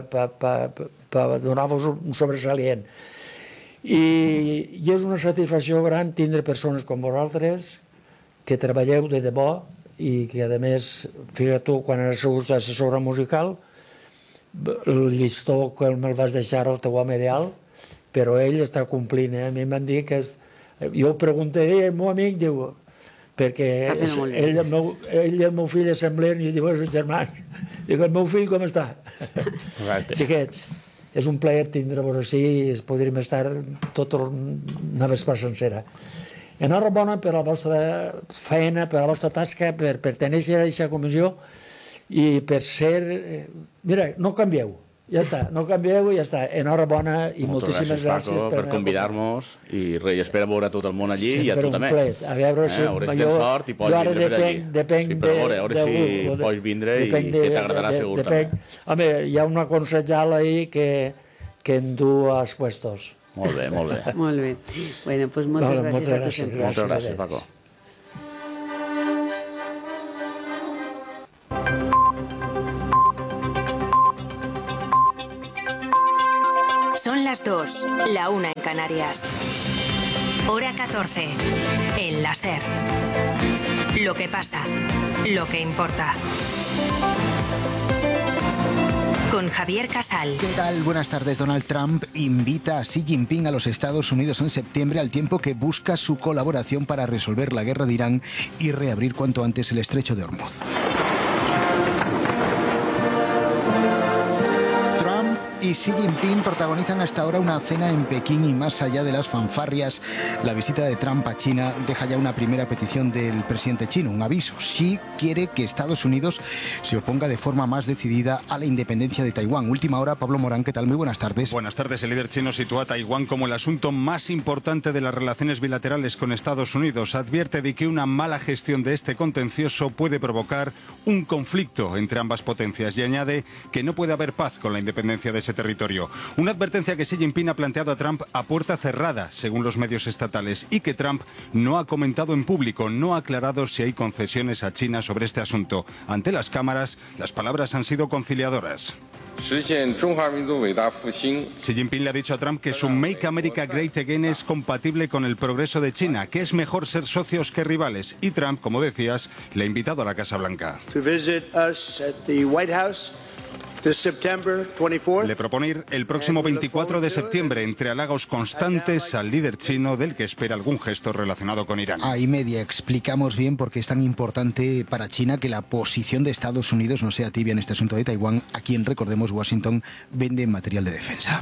S2: per donar-vos un sobresalient. I, I és una satisfacció gran tindre persones com vosaltres que treballeu de debò i que, a més, fíjate tu, quan has sigut assessora musical, el llistó que me'l vas deixar al teu home ideal, però ell està complint. Eh? A mi em van dir que... És... Jo preguntaré al meu amic, diu, perquè és, ell, el meu, ell i el meu fill assemblen i diu, és el germà. Dic, el meu fill com està? Xiquets, és un plaer tindre-vos així i podríem estar tota una vespa sencera. Enhorabona per la vostra feina, per la vostra tasca, per pertenèixer a aquesta comissió i per ser... Mira, no canvieu, Ja està, no canvieu i ja està. Enhorabona i
S4: Moltes
S2: moltíssimes
S4: gràcies, Paco,
S2: gràcies
S4: per convidar-nos i res, espera veure tot el món allí
S2: sí,
S4: i a tu també.
S2: Complet. A veure si...
S4: Eh, hauràs de sort i pots vindre per allí.
S2: Depenc
S4: sí, però a veure, a veure
S2: de,
S4: si
S2: de,
S4: pots vindre i
S2: de,
S4: que t'agradarà
S2: de,
S4: segur
S2: depenc.
S4: també.
S2: Home, hi ha una concejal ahí que, que em du als puestos.
S4: Molt bé, molt bé.
S3: Molt bé. Bueno, pues moltes
S2: Vale,
S3: gràcies
S2: moltes
S3: a tu
S2: gràcies,
S3: sempre.
S4: Moltes gràcies, Paco.
S5: Son las dos, la una en Canarias. Hora catorce, en la SER. Lo que pasa, lo que importa. Con Javier Casal.
S6: ¿Qué tal? Buenas tardes. Donald Trump invita a Xi Jinping a los Estados Unidos en septiembre, al tiempo que busca su colaboración para resolver la guerra de Irán y reabrir cuanto antes el estrecho de Hormuz. Y Xi Jinping protagonizan hasta ahora una cena en Pekín y más allá de las fanfarrias, la visita de Trump a China deja ya una primera petición del presidente chino, un aviso. Xi quiere que Estados Unidos se oponga de forma más decidida a la independencia de Taiwán. Última hora, Pablo Morán, ¿qué tal? Muy buenas tardes.
S7: Buenas tardes. El líder chino sitúa a Taiwán como el asunto más importante de las relaciones bilaterales con Estados Unidos. Advierte de que una mala gestión de este contencioso puede provocar un conflicto entre ambas potencias y añade que no puede haber paz con la independencia de ese territorio. Una advertencia que Xi Jinping ha planteado a Trump a puerta cerrada, según los medios estatales, y que Trump no ha comentado en público, no ha aclarado si hay concesiones a China sobre este asunto. Ante las cámaras, las palabras han sido conciliadoras. Xi Jinping le ha dicho a Trump que su Make America Great Again es compatible con el progreso de China, que es mejor ser socios que rivales. Y Trump, como decías, le ha invitado a la Casa Blanca. Le propone ir el próximo veinticuatro de septiembre, entre halagos constantes al líder chino, del que espera algún gesto relacionado con Irán.
S6: A y media explicamos bien por qué es tan importante para China que la posición de Estados Unidos no sea tibia en este asunto de Taiwán, a quien, recordemos, Washington vende material de defensa.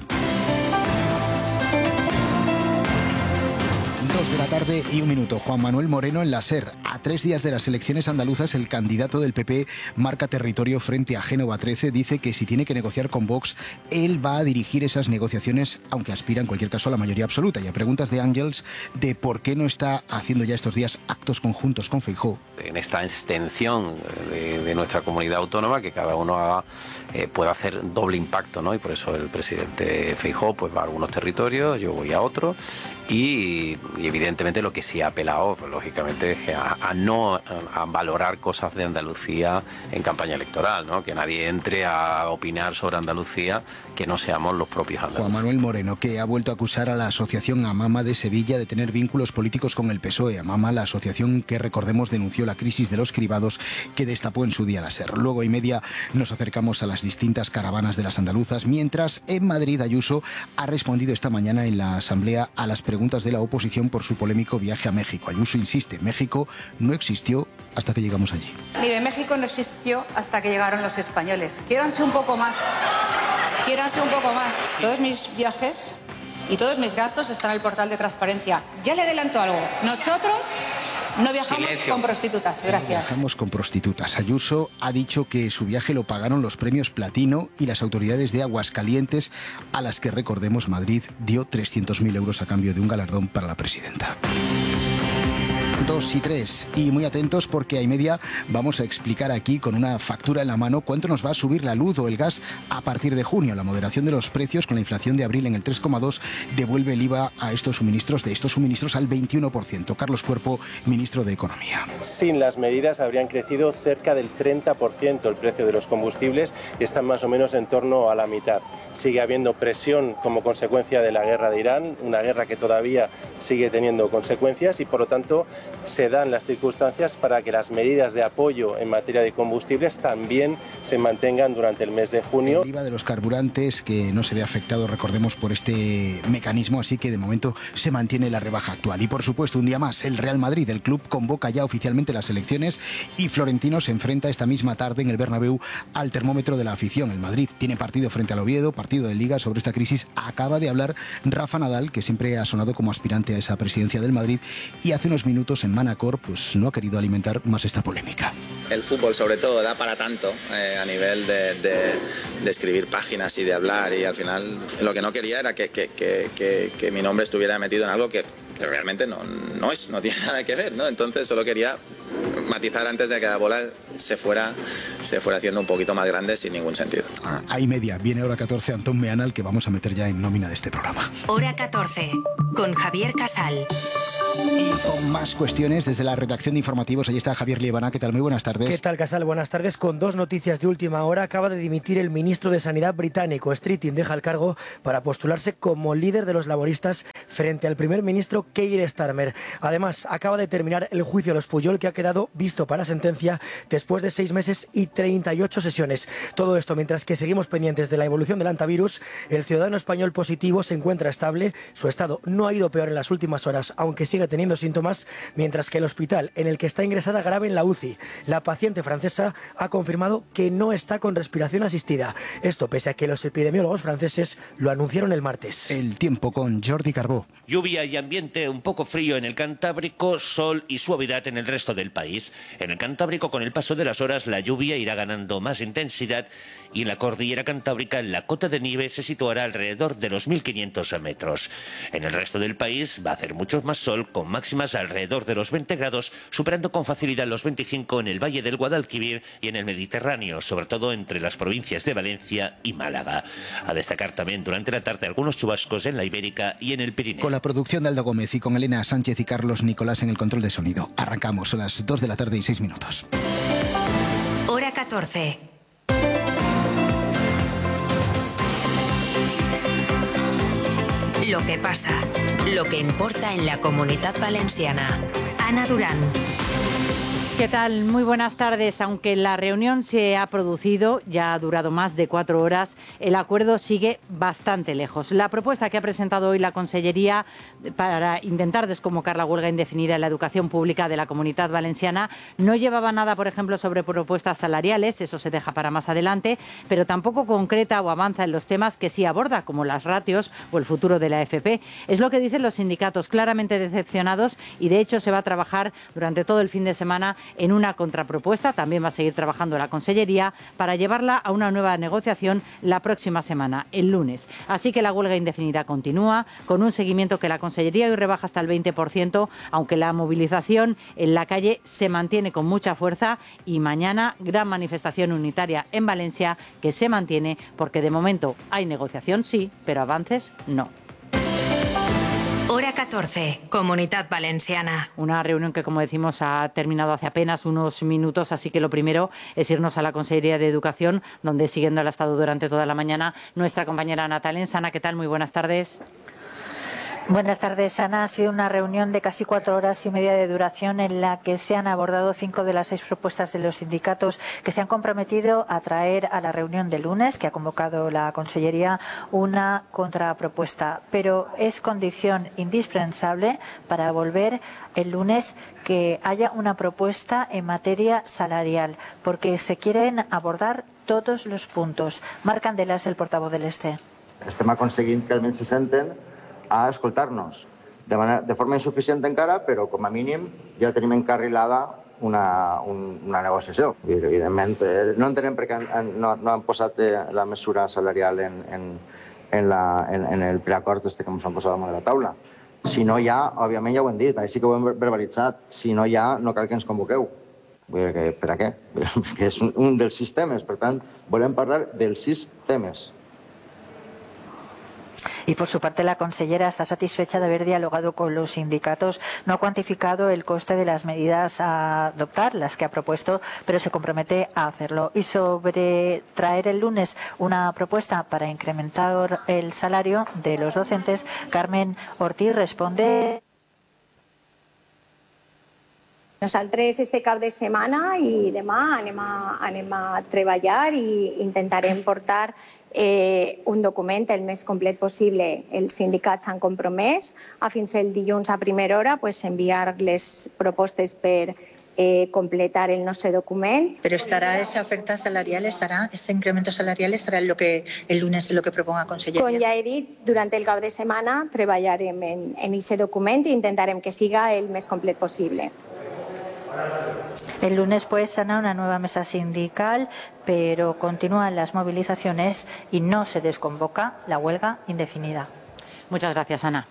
S6: Dos de la tarde y un minuto. Juan Manuel Moreno en la SER. A tres días de las elecciones andaluzas, el candidato del P P marca territorio frente a Génova trece. Dice que si tiene que negociar con Vox, él va a dirigir esas negociaciones, aunque aspira en cualquier caso a la mayoría absoluta. Y a preguntas de Ángels de por qué no está haciendo ya estos días actos conjuntos con Feijóo.
S8: En esta extensión de, de nuestra comunidad autónoma, que cada uno haga, eh, pueda hacer doble impacto, ¿no? Y por eso el presidente Feijóo pues va a algunos territorios, yo voy a otros, y, y evidentemente lo que sí ha apelado, pues, lógicamente, es a, a no a, a valorar cosas de Andalucía en campaña electoral, ¿no? Que nadie entre a opinar sobre Andalucía que no seamos los propios andaluces.
S6: Juan Manuel Moreno, que ha vuelto a acusar a la asociación Amama de Sevilla de tener vínculos políticos con el P S O E. Amama, la asociación que, recordemos, denunció la crisis de los cribados que destapó en su día la SER. Luego y media nos acercamos a las distintas caravanas de las andaluzas, mientras en Madrid Ayuso ha respondido esta mañana en la Asamblea a las preguntas de la oposición por su polémico viaje a México. Ayuso insiste, México no existió hasta que llegamos allí.
S9: Mire, México no existió hasta que llegaron los españoles. Quiéranse un poco más. Quiéranse un poco más. Todos mis viajes y todos mis gastos están en el portal de transparencia. Ya le adelanto algo. Nosotros no viajamos Silencio. con prostitutas. Gracias.
S6: No viajamos con prostitutas. Ayuso ha dicho que su viaje lo pagaron los premios Platino y las autoridades de Aguascalientes, a las que, recordemos, Madrid dio trescientos mil euros a cambio de un galardón para la presidenta. Dos y tres. Y muy atentos porque a y media vamos a explicar aquí con una factura en la mano cuánto nos va a subir la luz o el gas a partir de junio. La moderación de los precios con la inflación de abril en el tres coma dos devuelve el I V A a estos suministros, de estos suministros al veintiuno por ciento. Carlos Cuerpo, ministro de Economía.
S10: Sin las medidas habrían crecido cerca del treinta por ciento el precio de los combustibles y están más o menos en torno a la mitad. Sigue habiendo presión como consecuencia de la guerra de Irán, una guerra que todavía sigue teniendo consecuencias y por lo tanto se dan las circunstancias para que las medidas de apoyo en materia de combustibles también se mantengan durante el mes de junio.
S6: El I V A de los carburantes que no se ve afectado, recordemos, por este mecanismo, así que de momento se mantiene la rebaja actual. Y por supuesto, un día más, el Real Madrid, el club, convoca ya oficialmente las elecciones y Florentino se enfrenta esta misma tarde en el Bernabéu al termómetro de la afición. El Madrid tiene partido frente al Oviedo, partido de Liga. Sobre esta crisis acaba de hablar Rafa Nadal, que siempre ha sonado como aspirante a esa presidencia del Madrid, y hace unos minutos en Manacor pues no ha querido alimentar más esta polémica.
S11: El fútbol sobre todo da para tanto eh, a nivel de, de, de escribir páginas y de hablar, y al final lo que no quería era que, que, que, que, que mi nombre estuviera metido en algo que, que realmente no, no es, no tiene nada que ver, ¿no? Entonces solo quería matizar antes de que la bola se fuera, se fuera haciendo un poquito más grande sin ningún sentido.
S6: Ah, ahí media, viene hora catorce, Antón Meana, el que vamos a meter ya en nómina de este programa.
S5: Hora catorce, con Javier Casal.
S6: Y con más cuestiones desde la redacción de informativos, allí está Javier Liebana. ¿Qué tal? Muy buenas tardes.
S12: ¿Qué tal, Casal? Buenas tardes. Con dos noticias de última hora, acaba de dimitir el ministro de Sanidad británico. Streeting deja el cargo para postularse como líder de los laboristas frente al primer ministro Keir Starmer. Además, acaba de terminar el juicio a los Puyol, que ha quedado visto para sentencia después de seis meses y treinta y ocho sesiones. Todo esto mientras que seguimos pendientes de la evolución del antivirus. El ciudadano español positivo se encuentra estable. Su estado no ha ido peor en las últimas horas, aunque sigue teniendo síntomas, mientras que el hospital en el que está ingresada grave en la U C I, la paciente francesa, ha confirmado que no está con respiración asistida. Esto pese a que los epidemiólogos franceses lo anunciaron el martes.
S6: El tiempo con Jordi Carbó.
S13: Lluvia y ambiente un poco frío en el Cantábrico, sol y suavidad en el resto del país. En el Cantábrico, con el paso de las horas, la lluvia irá ganando más intensidad, y en la cordillera cantábrica la cota de nieve se situará alrededor de los mil quinientos metros. En el resto del país va a hacer mucho más sol, con máximas alrededor de los veinte grados, superando con facilidad los veinticinco en el Valle del Guadalquivir y en el Mediterráneo, sobre todo entre las provincias de Valencia y Málaga. A destacar también durante la tarde algunos chubascos en la Ibérica y en el Pirineo.
S6: Con la producción de Aldo Gómez y con Elena Sánchez y Carlos Nicolás en el control de sonido. Arrancamos, son las dos de la tarde y seis minutos.
S5: Hora catorce. Lo que pasa, lo que importa en la Comunitat Valenciana. Ana Durán.
S14: ¿Qué tal? Muy buenas tardes. Aunque la reunión se ha producido, ya ha durado más de cuatro horas, el acuerdo sigue bastante lejos. La propuesta que ha presentado hoy la Consellería para intentar desconvocar la huelga indefinida en la educación pública de la Comunitat Valenciana no llevaba nada, por ejemplo, sobre propuestas salariales, eso se deja para más adelante, pero tampoco concreta o avanza en los temas que sí aborda, como las ratios o el futuro de la F P. Es lo que dicen los sindicatos, claramente decepcionados, y de hecho se va a trabajar durante todo el fin de semana en una contrapropuesta. También va a seguir trabajando la Consellería para llevarla a una nueva negociación la próxima semana, el lunes. Así que la huelga indefinida continúa, con un seguimiento que la Consellería hoy rebaja hasta el veinte por ciento, aunque la movilización en la calle se mantiene con mucha fuerza, y mañana gran manifestación unitaria en Valencia que se mantiene porque de momento hay negociación, sí, pero avances no.
S5: Hora catorce, Comunitat Valenciana.
S14: Una reunión que, como decimos, ha terminado hace apenas unos minutos, así que lo primero es irnos a la Consellería de Educación, donde, siguiendo el estado durante toda la mañana, nuestra compañera Natalén. Sana, ¿qué tal? Muy buenas tardes.
S15: Buenas tardes, Ana. Ha sido una reunión de casi cuatro horas y media de duración en la que se han abordado cinco de las seis propuestas de los sindicatos que se han comprometido a traer a la reunión del lunes, que ha convocado la Consellería, una contrapropuesta. Pero es condición indispensable para volver el lunes que haya una propuesta en materia salarial, porque se quieren abordar todos los puntos. Marc Candelas, el portavoz del Este.
S16: Estem aconseguint que almenys se senten a escoltar-nos de, manera, de forma insuficient encara, però com a mínim ja tenim encarrilada una, un, una negociació. I, evidentment, eh, no entenem per què han, no, no han posat eh, la mesura salarial en, en, en, la, en, en el preacord este que ens han posat damunt de la taula. Si no hi ha, òbviament ja ho hem dit, així que ho hem verbalitzat, si no hi ha, no cal que ens convoqueu. Vull dir que, per a què? Perquè és un, un dels sis temes, per tant, volem parlar dels sis temes.
S15: Y por su parte, la consellera está satisfecha de haber dialogado con los sindicatos. No ha cuantificado el coste de las medidas a adoptar, las que ha propuesto, pero se compromete a hacerlo. Y sobre traer el lunes una propuesta para incrementar el salario de los docentes, Carmen Ortiz responde.
S17: Nosaltres este cap de setmana i demà anem a, anem a treballar i intentarem portar eh, un document el més complet possible. Els sindicats s'han compromès a fins el dilluns a primera hora pues, enviar les propostes per eh, completar el nostre document.
S15: Pero estará esa oferta salarial, estará ese incremento salarial, estará en lo que el lunes en lo que proponga Conselleria.
S17: Com ja he dit, durant el cap de setmana treballarem en, en ese document i intentarem que siga el més complet possible.
S15: El lunes pues sana una nueva mesa sindical, pero continúan las movilizaciones y no se desconvoca la huelga indefinida.
S14: Muchas gracias, Ana.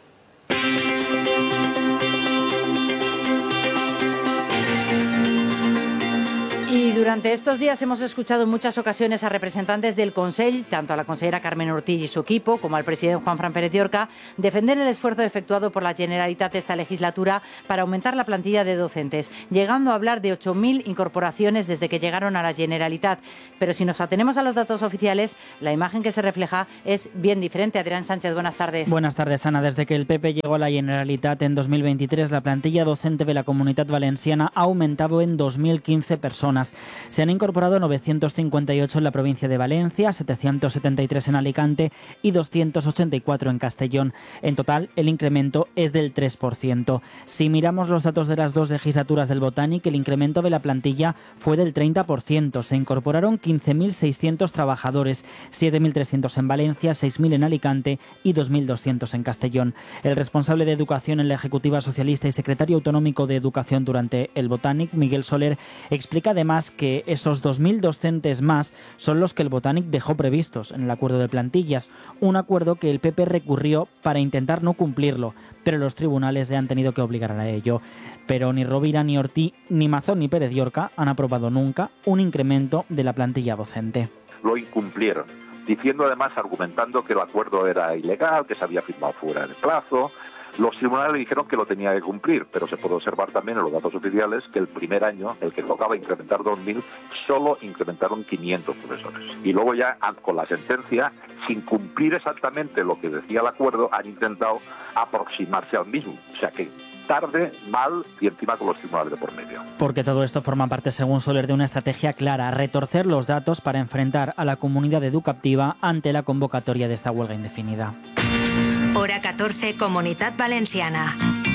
S14: Y durante estos días hemos escuchado en muchas ocasiones a representantes del Consell, tanto a la consellera Carmen Ortiz y su equipo, como al presidente Juanfran Pérez de Orca, defender el esfuerzo efectuado por la Generalitat esta legislatura para aumentar la plantilla de docentes, llegando a hablar de ocho mil incorporaciones desde que llegaron a la Generalitat. Pero si nos atenemos a los datos oficiales, la imagen que se refleja es bien diferente. Adrián Sánchez, buenas tardes.
S18: Buenas tardes, Ana. Desde que el P P llegó a la Generalitat en dos mil veintitrés, la plantilla docente de la Comunitat Valenciana ha aumentado en dos mil quince personas. Se han incorporado novecientos cincuenta y ocho en la provincia de Valencia, setecientos setenta y tres en Alicante y doscientos ochenta y cuatro en Castellón. En total, el incremento es del tres por ciento. Si miramos los datos de las dos legislaturas del Botánic, el incremento de la plantilla fue del treinta por ciento. Se incorporaron quince mil seiscientos trabajadores, siete mil trescientos en Valencia, seis mil en Alicante y dos mil doscientos en Castellón. El responsable de Educación en la Ejecutiva Socialista y secretario autonómico de Educación durante el Botánic, Miguel Soler, explica además que esos dos mil docentes más son los que el Botánic dejó previstos en el acuerdo de plantillas, un acuerdo que el P P recurrió para intentar no cumplirlo, pero los tribunales le han tenido que obligar a ello. Pero ni Rovira, ni Ortí, ni Mazón, ni Pérez de Orca han aprobado nunca un incremento de la plantilla docente.
S19: Lo incumplieron, diciendo además, argumentando que el acuerdo era ilegal, que se había firmado fuera del plazo. Los tribunales le dijeron que lo tenía que cumplir, pero se puede observar también en los datos oficiales que el primer año, el que tocaba incrementar dos mil, solo incrementaron quinientos profesores. Y luego ya, con la sentencia, sin cumplir exactamente lo que decía el acuerdo, han intentado aproximarse al mismo. O sea que tarde, mal y encima con los tribunales de por medio.
S18: Porque todo esto forma parte, según Soler, de una estrategia clara: retorcer los datos para enfrentar a la comunidad educativa ante la convocatoria de esta huelga indefinida.
S5: Hora catorce, Comunitat Valenciana.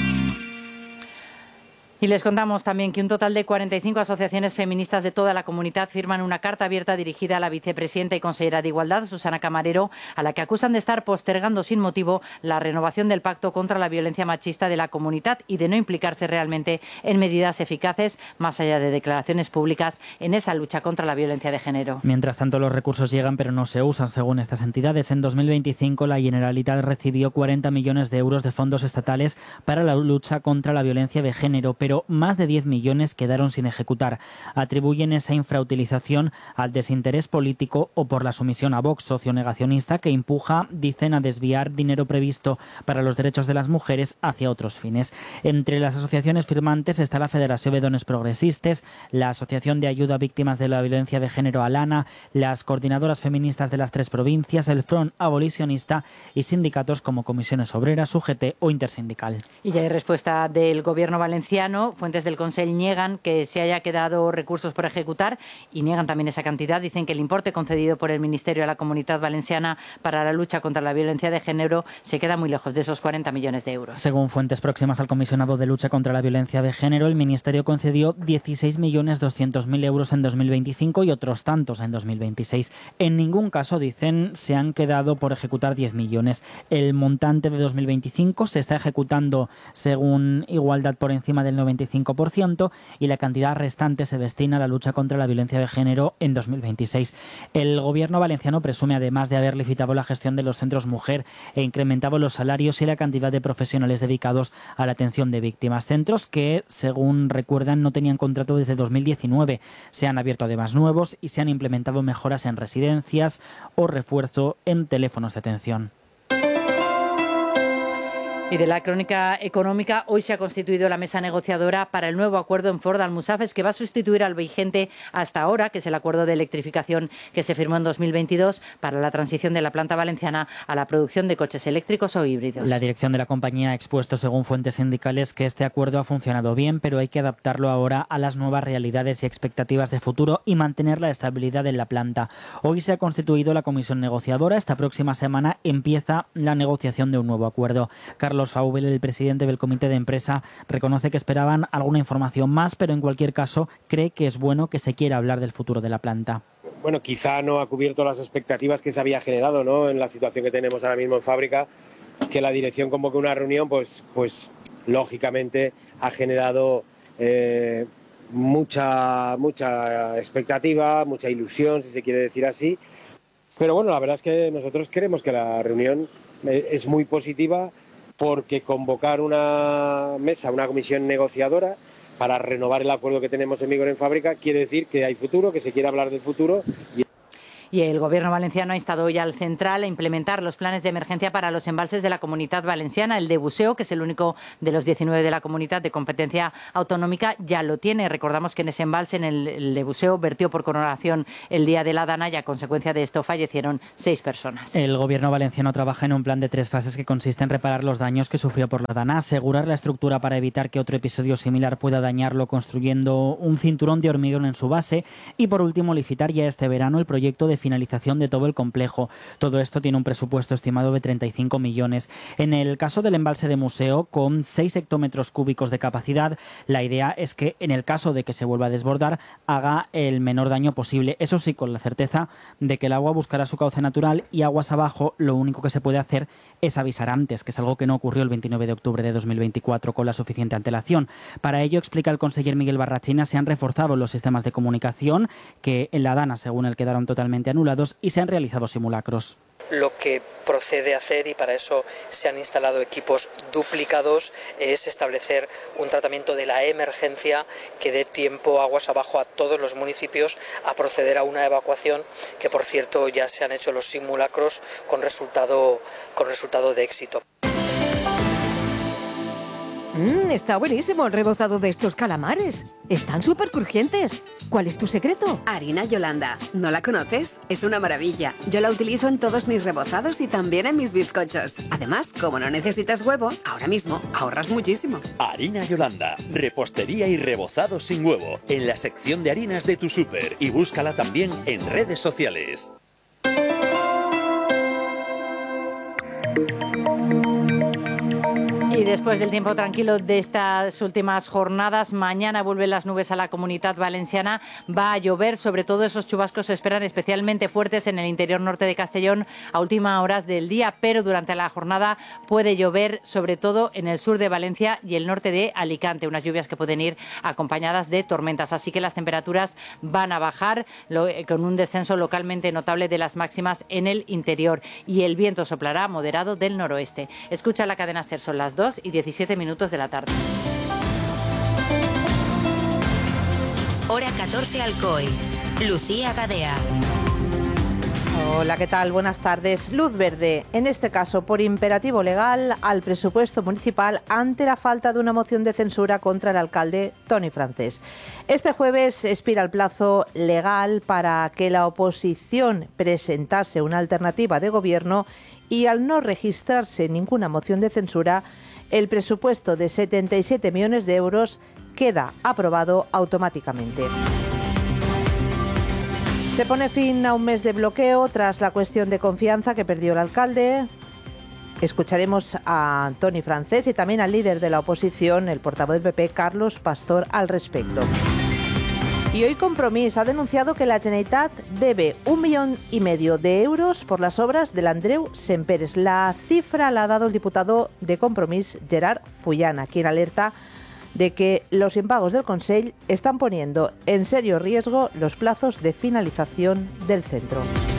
S14: Y les contamos también que un total de cuarenta y cinco asociaciones feministas de toda la comunidad firman una carta abierta dirigida a la vicepresidenta y consellera de Igualdad, Susana Camarero, a la que acusan de estar postergando sin motivo la renovación del pacto contra la violencia machista de la comunidad y de no implicarse realmente en medidas eficaces, más allá de declaraciones públicas, en esa lucha contra la violencia de género.
S18: Mientras tanto, los recursos llegan pero no se usan, según estas entidades. En dos mil veinticinco, la Generalitat recibió cuarenta millones de euros de fondos estatales para la lucha contra la violencia de género, pero más de diez millones quedaron sin ejecutar. Atribuyen esa infrautilización al desinterés político o por la sumisión a Vox, socio negacionista, que empuja, dicen, a desviar dinero previsto para los derechos de las mujeres hacia otros fines. Entre las asociaciones firmantes está la Federación de Dones Progresistes, la Asociación de Ayuda a Víctimas de la Violencia de Género Alana, las coordinadoras feministas de las tres provincias, el Front Abolicionista y sindicatos como Comisiones Obreras, U G T o Intersindical.
S14: Y ya hay respuesta del Gobierno valenciano. Fuentes del Consell niegan que se haya quedado recursos por ejecutar y niegan también esa cantidad. Dicen que el importe concedido por el Ministerio a la Comunitat Valenciana para la lucha contra la violencia de género se queda muy lejos de esos cuarenta millones de euros.
S18: Según fuentes próximas al comisionado de lucha contra la violencia de género, el Ministerio concedió dieciséis millones doscientos mil euros en dos mil veinticinco y otros tantos en dos mil veintiséis. En ningún caso, dicen, se han quedado por ejecutar diez millones. El montante de dos mil veinticinco se está ejecutando, según Igualdad, por encima del noventa y cinco por ciento y la cantidad restante se destina a la lucha contra la violencia de género en dos mil veintiséis. El Gobierno valenciano presume, además de haber licitado la gestión de los centros mujer e incrementado los salarios y la cantidad de profesionales dedicados a la atención de víctimas. Centros que, según recuerdan, no tenían contrato desde dos mil diecinueve. Se han abierto además nuevos y se han implementado mejoras en residencias o refuerzo en teléfonos de atención.
S14: Y de la crónica económica, hoy se ha constituido la mesa negociadora para el nuevo acuerdo en Ford Almusafes que va a sustituir al vigente hasta ahora, que es el acuerdo de electrificación que se firmó en dos mil veintidós para la transición de la planta valenciana a la producción de coches eléctricos o híbridos.
S18: La dirección de la compañía ha expuesto, según fuentes sindicales, que este acuerdo ha funcionado bien, pero hay que adaptarlo ahora a las nuevas realidades y expectativas de futuro y mantener la estabilidad en la planta. Hoy se ha constituido la comisión negociadora. Esta próxima semana empieza la negociación de un nuevo acuerdo. Carlos Faubel, el presidente del comité de empresa, reconoce que esperaban alguna información más, pero en cualquier caso cree que es bueno que se quiera hablar del futuro de la planta.
S20: Bueno, quizá no ha cubierto las expectativas que se había generado, ¿no?, en la situación que tenemos ahora mismo en fábrica, que la dirección convoque una reunión, pues, pues lógicamente ha generado eh, mucha, mucha expectativa, mucha ilusión, si se quiere decir así. Pero bueno, la verdad es que nosotros queremos que la reunión es muy positiva, porque convocar una mesa, una comisión negociadora para renovar el acuerdo que tenemos en vigor en fábrica quiere decir que hay futuro, que se quiere hablar del futuro. Y
S14: Y el Gobierno valenciano ha instado hoy al Central a implementar los planes de emergencia para los embalses de la Comunitat Valenciana. El de Buseu, que es el único de los diecinueve de la comunidad de competencia autonómica, ya lo tiene. Recordamos que en ese embalse, en el, el de Buseu, vertió por coronación el día de la Dana y a consecuencia de esto fallecieron seis personas.
S18: El Gobierno valenciano trabaja en un plan de tres fases que consiste en reparar los daños que sufrió por la Dana, asegurar la estructura para evitar que otro episodio similar pueda dañarlo construyendo un cinturón de hormigón en su base y, por último, licitar ya este verano el proyecto de finalización de todo el complejo. Todo esto tiene un presupuesto estimado de treinta y cinco millones. En el caso del embalse de Museo, con seis hectómetros cúbicos de capacidad, la idea es que en el caso de que se vuelva a desbordar, haga el menor daño posible. Eso sí, con la certeza de que el agua buscará su cauce natural y aguas abajo lo único que se puede hacer es avisar antes, que es algo que no ocurrió el veintinueve de octubre de dos mil veinticuatro con la suficiente antelación. Para ello, explica el conseller Miguel Barrachina, se han reforzado los sistemas de comunicación que en la Dana, según él, quedaron totalmente anulados y se han realizado simulacros.
S21: Lo que procede a hacer, y para eso se han instalado equipos duplicados, es establecer un tratamiento de la emergencia que dé tiempo aguas abajo a todos los municipios a proceder a una evacuación, que por cierto ya se han hecho los simulacros con resultado, con resultado de éxito.
S22: Mm, está buenísimo el rebozado de estos calamares. Están súper crujientes. ¿Cuál es tu secreto?
S23: Harina Yolanda. ¿No la conoces? Es una maravilla. Yo la utilizo en todos mis rebozados y también en mis bizcochos. Además, como no necesitas huevo, ahora mismo ahorras muchísimo.
S24: Harina Yolanda. Repostería y rebozado sin huevo. En la sección de harinas de tu súper. Y búscala también en redes sociales.
S14: Y después del tiempo tranquilo de estas últimas jornadas, mañana vuelven las nubes a la Comunitat Valenciana. Va a llover, sobre todo esos chubascos se esperan especialmente fuertes en el interior norte de Castellón a últimas horas del día, pero durante la jornada puede llover sobre todo en el sur de Valencia y el norte de Alicante, unas lluvias que pueden ir acompañadas de tormentas. Así que las temperaturas van a bajar lo, con un descenso localmente notable de las máximas en el interior y el viento soplará moderado del noroeste. Escucha la cadena SER, son las dos y diecisiete minutos de la tarde.
S5: Hora catorce Alcoy. Lucía Gadea.
S25: Hola, ¿qué tal? Buenas tardes. Luz verde, en este caso por imperativo legal, al presupuesto municipal ante la falta de una moción de censura contra el alcalde Toni Francés. Este jueves expira el plazo legal para que la oposición presentase una alternativa de gobierno y al no registrarse ninguna moción de censura, el presupuesto de setenta y siete millones de euros queda aprobado automáticamente. Se pone fin a un mes de bloqueo tras la cuestión de confianza que perdió el alcalde. Escucharemos a Toni Francés y también al líder de la oposición, el portavoz del P P, Carlos Pastor, al respecto. Y hoy Compromís ha denunciado que la Generalitat debe un millón y medio de euros por las obras del Andreu Semperes. La cifra la ha dado el diputado de Compromís, Gerard Fullana, quien alerta de que los impagos del Consell están poniendo en serio riesgo los plazos de finalización del centro.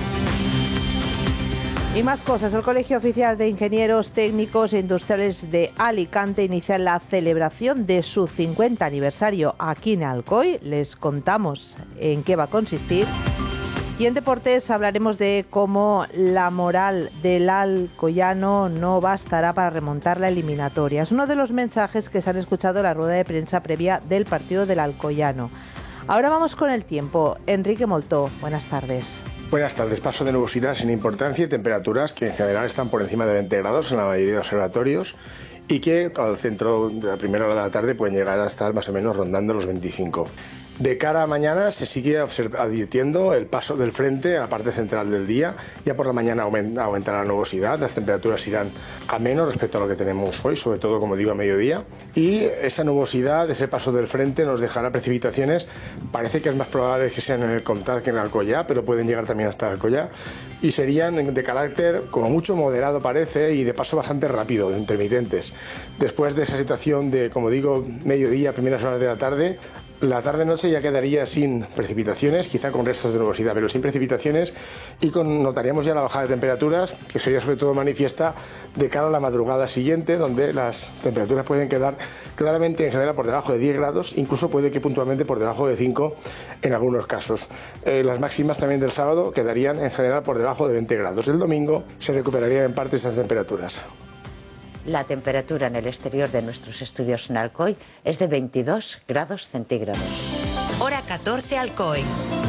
S25: Y más cosas. El Colegio Oficial de Ingenieros Técnicos e Industriales de Alicante inicia la celebración de su cincuenta aniversario aquí en Alcoy. Les contamos en qué va a consistir. Y en deportes hablaremos de cómo la moral del Alcoyano no bastará para remontar la eliminatoria. Es uno de los mensajes que se han escuchado en la rueda de prensa previa del partido del Alcoyano. Ahora vamos con el tiempo. Enrique Moltó, buenas tardes.
S1: Buenas tardes. Paso de nubosidad sin importancia y temperaturas que en general están por encima de veinte grados en la mayoría de observatorios y que al centro de la primera hora de la tarde pueden llegar a estar más o menos rondando los veinticinco. De cara a mañana se sigue advirtiendo el paso del frente a la parte central del día. Ya por la mañana aumentará la nubosidad, las temperaturas irán a menos respecto a lo que tenemos hoy, sobre todo, como digo, a mediodía. Y esa nubosidad, ese paso del frente, nos dejará precipitaciones. Parece que es más probable que sean en el Comtat que en el Alcoyá, pero pueden llegar también hasta el Alcoyá. Y serían de carácter, como mucho, moderado parece, y de paso bastante rápido, intermitentes. Después de esa situación de, como digo, mediodía, primeras horas de la tarde, la tarde-noche ya quedaría sin precipitaciones, quizá con restos de nubosidad, pero sin precipitaciones, y con, notaríamos ya la bajada de temperaturas, que sería sobre todo manifiesta de cara a la madrugada siguiente, donde las temperaturas pueden quedar claramente en general por debajo de diez grados, incluso puede que puntualmente por debajo de cinco en algunos casos. Eh, las máximas también del sábado quedarían en general por debajo de veinte grados. El domingo se recuperarían en parte estas temperaturas.
S2: La temperatura en el exterior de nuestros estudios en Alcoy es de veintidós grados centígrados.
S5: Hora catorce, Alcoy.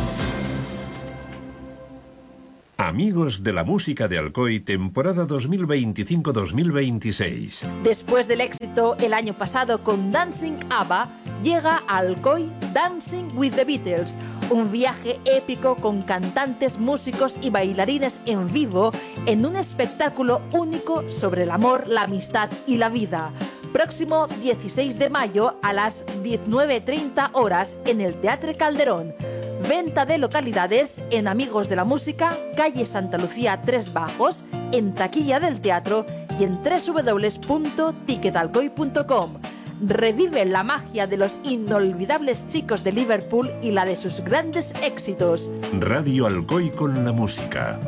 S3: Amigos de la música de Alcoy, temporada dos mil veinticinco dos mil veintiséis.
S22: Después del éxito el año pasado con Dancing ABBA, llega a Alcoy Dancing with the Beatles, un viaje épico con cantantes, músicos y bailarines en vivo en un espectáculo único sobre el amor, la amistad y la vida. Próximo dieciséis de mayo a las diecinueve treinta horas en el Teatre Calderón. Venta de localidades en Amigos de la Música, calle Santa Lucía tres Bajos, en taquilla del teatro y en doble u doble u doble u punto ticketalcoy punto com. Revive la magia de los inolvidables chicos de Liverpool y la de sus grandes éxitos.
S3: Radio Alcoy con la música.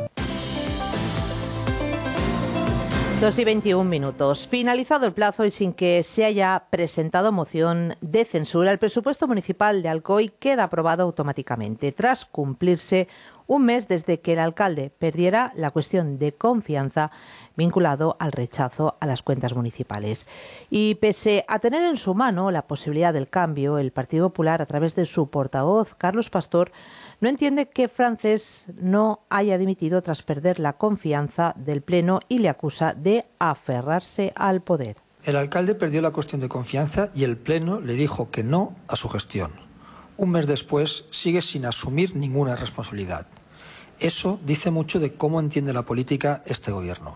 S25: dos y veintiún minutos. Finalizado el plazo y sin que se haya presentado moción de censura, el presupuesto municipal de Alcoy queda aprobado automáticamente, tras cumplirse un mes desde que el alcalde perdiera la cuestión de confianza vinculado al rechazo a las cuentas municipales. Y pese a tener en su mano la posibilidad del cambio, el Partido Popular, a través de su portavoz, Carlos Pastor, no entiende que Francés no haya dimitido tras perder la confianza del Pleno y le acusa de aferrarse al poder.
S4: El alcalde perdió la cuestión de confianza y el Pleno le dijo que no a su gestión. Un mes después sigue sin asumir ninguna responsabilidad. Eso dice mucho de cómo entiende la política este gobierno.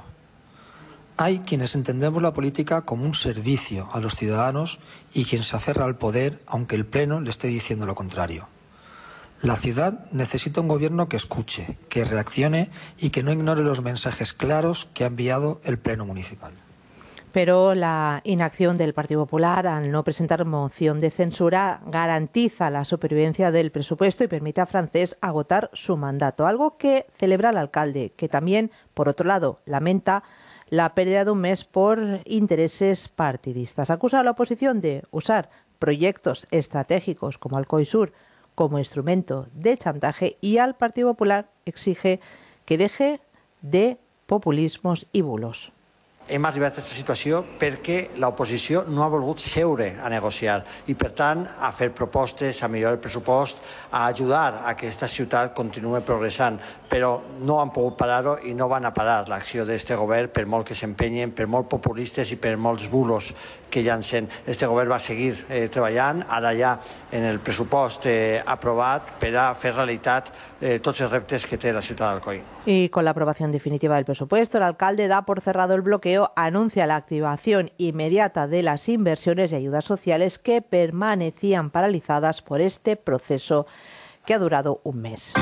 S4: Hay quienes entendemos la política como un servicio a los ciudadanos y quien se aferra al poder aunque el Pleno le esté diciendo lo contrario. La ciudad necesita un gobierno que escuche, que reaccione y que no ignore los mensajes claros que ha enviado el Pleno municipal.
S25: Pero la inacción del Partido Popular al no presentar moción de censura garantiza la supervivencia del presupuesto y permite a Francés agotar su mandato, algo que celebra el alcalde, que también, por otro lado, lamenta la pérdida de un mes por intereses partidistas. Acusa a la oposición de usar proyectos estratégicos como Alcoy Sur como instrumento de chantaje y al Partido Popular exige que deje de populismos i bulos.
S7: Hem arribat a aquesta situació perquè l'oposició no ha volgut seure a negociar i, per tant, a fer propostes, a millorar el pressupost, a ajudar a que aquesta ciutat continuï progressant. Però no han pogut parar-ho i no van a parar l'acció d'aquest govern per molt que s'empenyen, per molt populistes i per molts bulos que llancen. Este govern va seguir eh, treballant, ara ja en el pressupost eh, aprovat per a fer realitat eh, tots els reptes que té la ciutat d'Alcoi.
S25: Y con la aprobación definitiva del presupuesto, el alcalde da por cerrado el bloqueo, anuncia la activación inmediata de las inversiones y ayudas sociales que permanecían paralizadas por este proceso que ha durado un mes.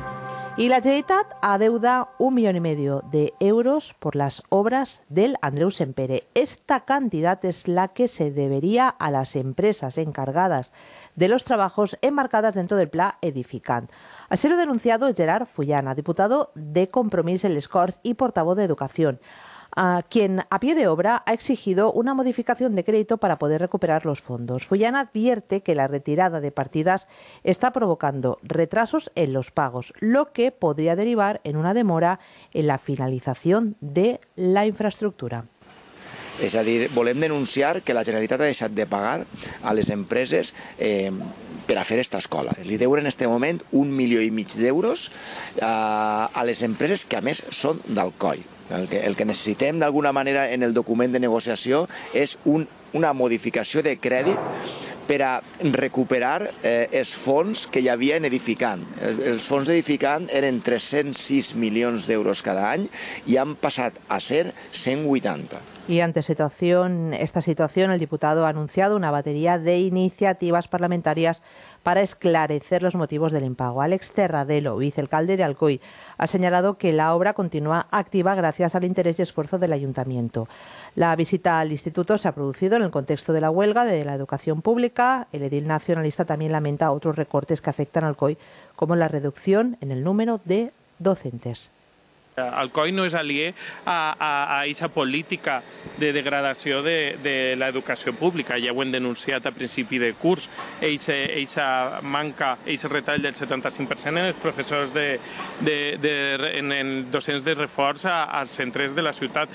S25: Y la Generalitat adeuda un millón y medio de euros por las obras del Andreu Sempere. Esta cantidad es la que se debería a las empresas encargadas de los trabajos enmarcadas dentro del Pla Edificant. Así lo ha denunciado Gerard Fullana, diputado de Compromís en Les Corts y portavoz de Educación. a quien a pie de obra ha exigido una modificación de crédito para poder recuperar los fondos. Fullana advierte que la retirada de partidas está provocando retrasos en los pagos, lo que podría derivar en una demora en la finalización de la infraestructura.
S8: És a dir, volem denunciar que la Generalitat ha deixat de pagar a les empreses eh, per a fer esta escola. Li deuen en aquest moment un milió i mig d'euros eh, a les empreses que a més són d'Alcoi. El que, el que necessitem d'alguna manera en el document de negociació és un, una modificació de crèdit per a recuperar eh, els fons que hi havia en Edificant. Els, els fons d'Edificant eren tres-cents sis milions d'euros cada any i han passat a ser cent vuitanta.
S25: Y ante situación, esta situación, el diputado ha anunciado una batería de iniciativas parlamentarias para esclarecer los motivos del impago. Alex Terradelo, vicealcalde de Alcoy, ha señalado que la obra continúa activa gracias al interés y esfuerzo del ayuntamiento. La visita al instituto se ha producido en el contexto de la huelga de la educación pública. El edil nacionalista también lamenta otros recortes que afectan a Alcoy, como la reducción en el número de docentes.
S9: Alcoi no és aliè a, a, a aquesta política de degradació de, de l'educació pública. Ja ho hem denunciat a principi de curs. Eixa manca, eixe retall del setanta-cinc per cent en els professors de, de, de, en, en docents de reforç a, als centres de la ciutat.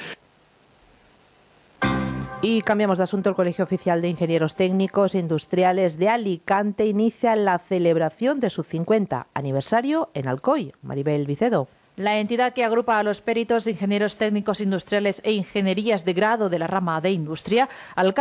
S25: Y cambiamos de asunto. El Colegio Oficial de Ingenieros Técnicos e Industriales de Alicante inicia la celebración de su cincuenta aniversario en Alcoy. Maribel Vicedo.
S22: La entidad que agrupa a los peritos, ingenieros técnicos industriales e ingenierías de grado de la rama de industria alcanza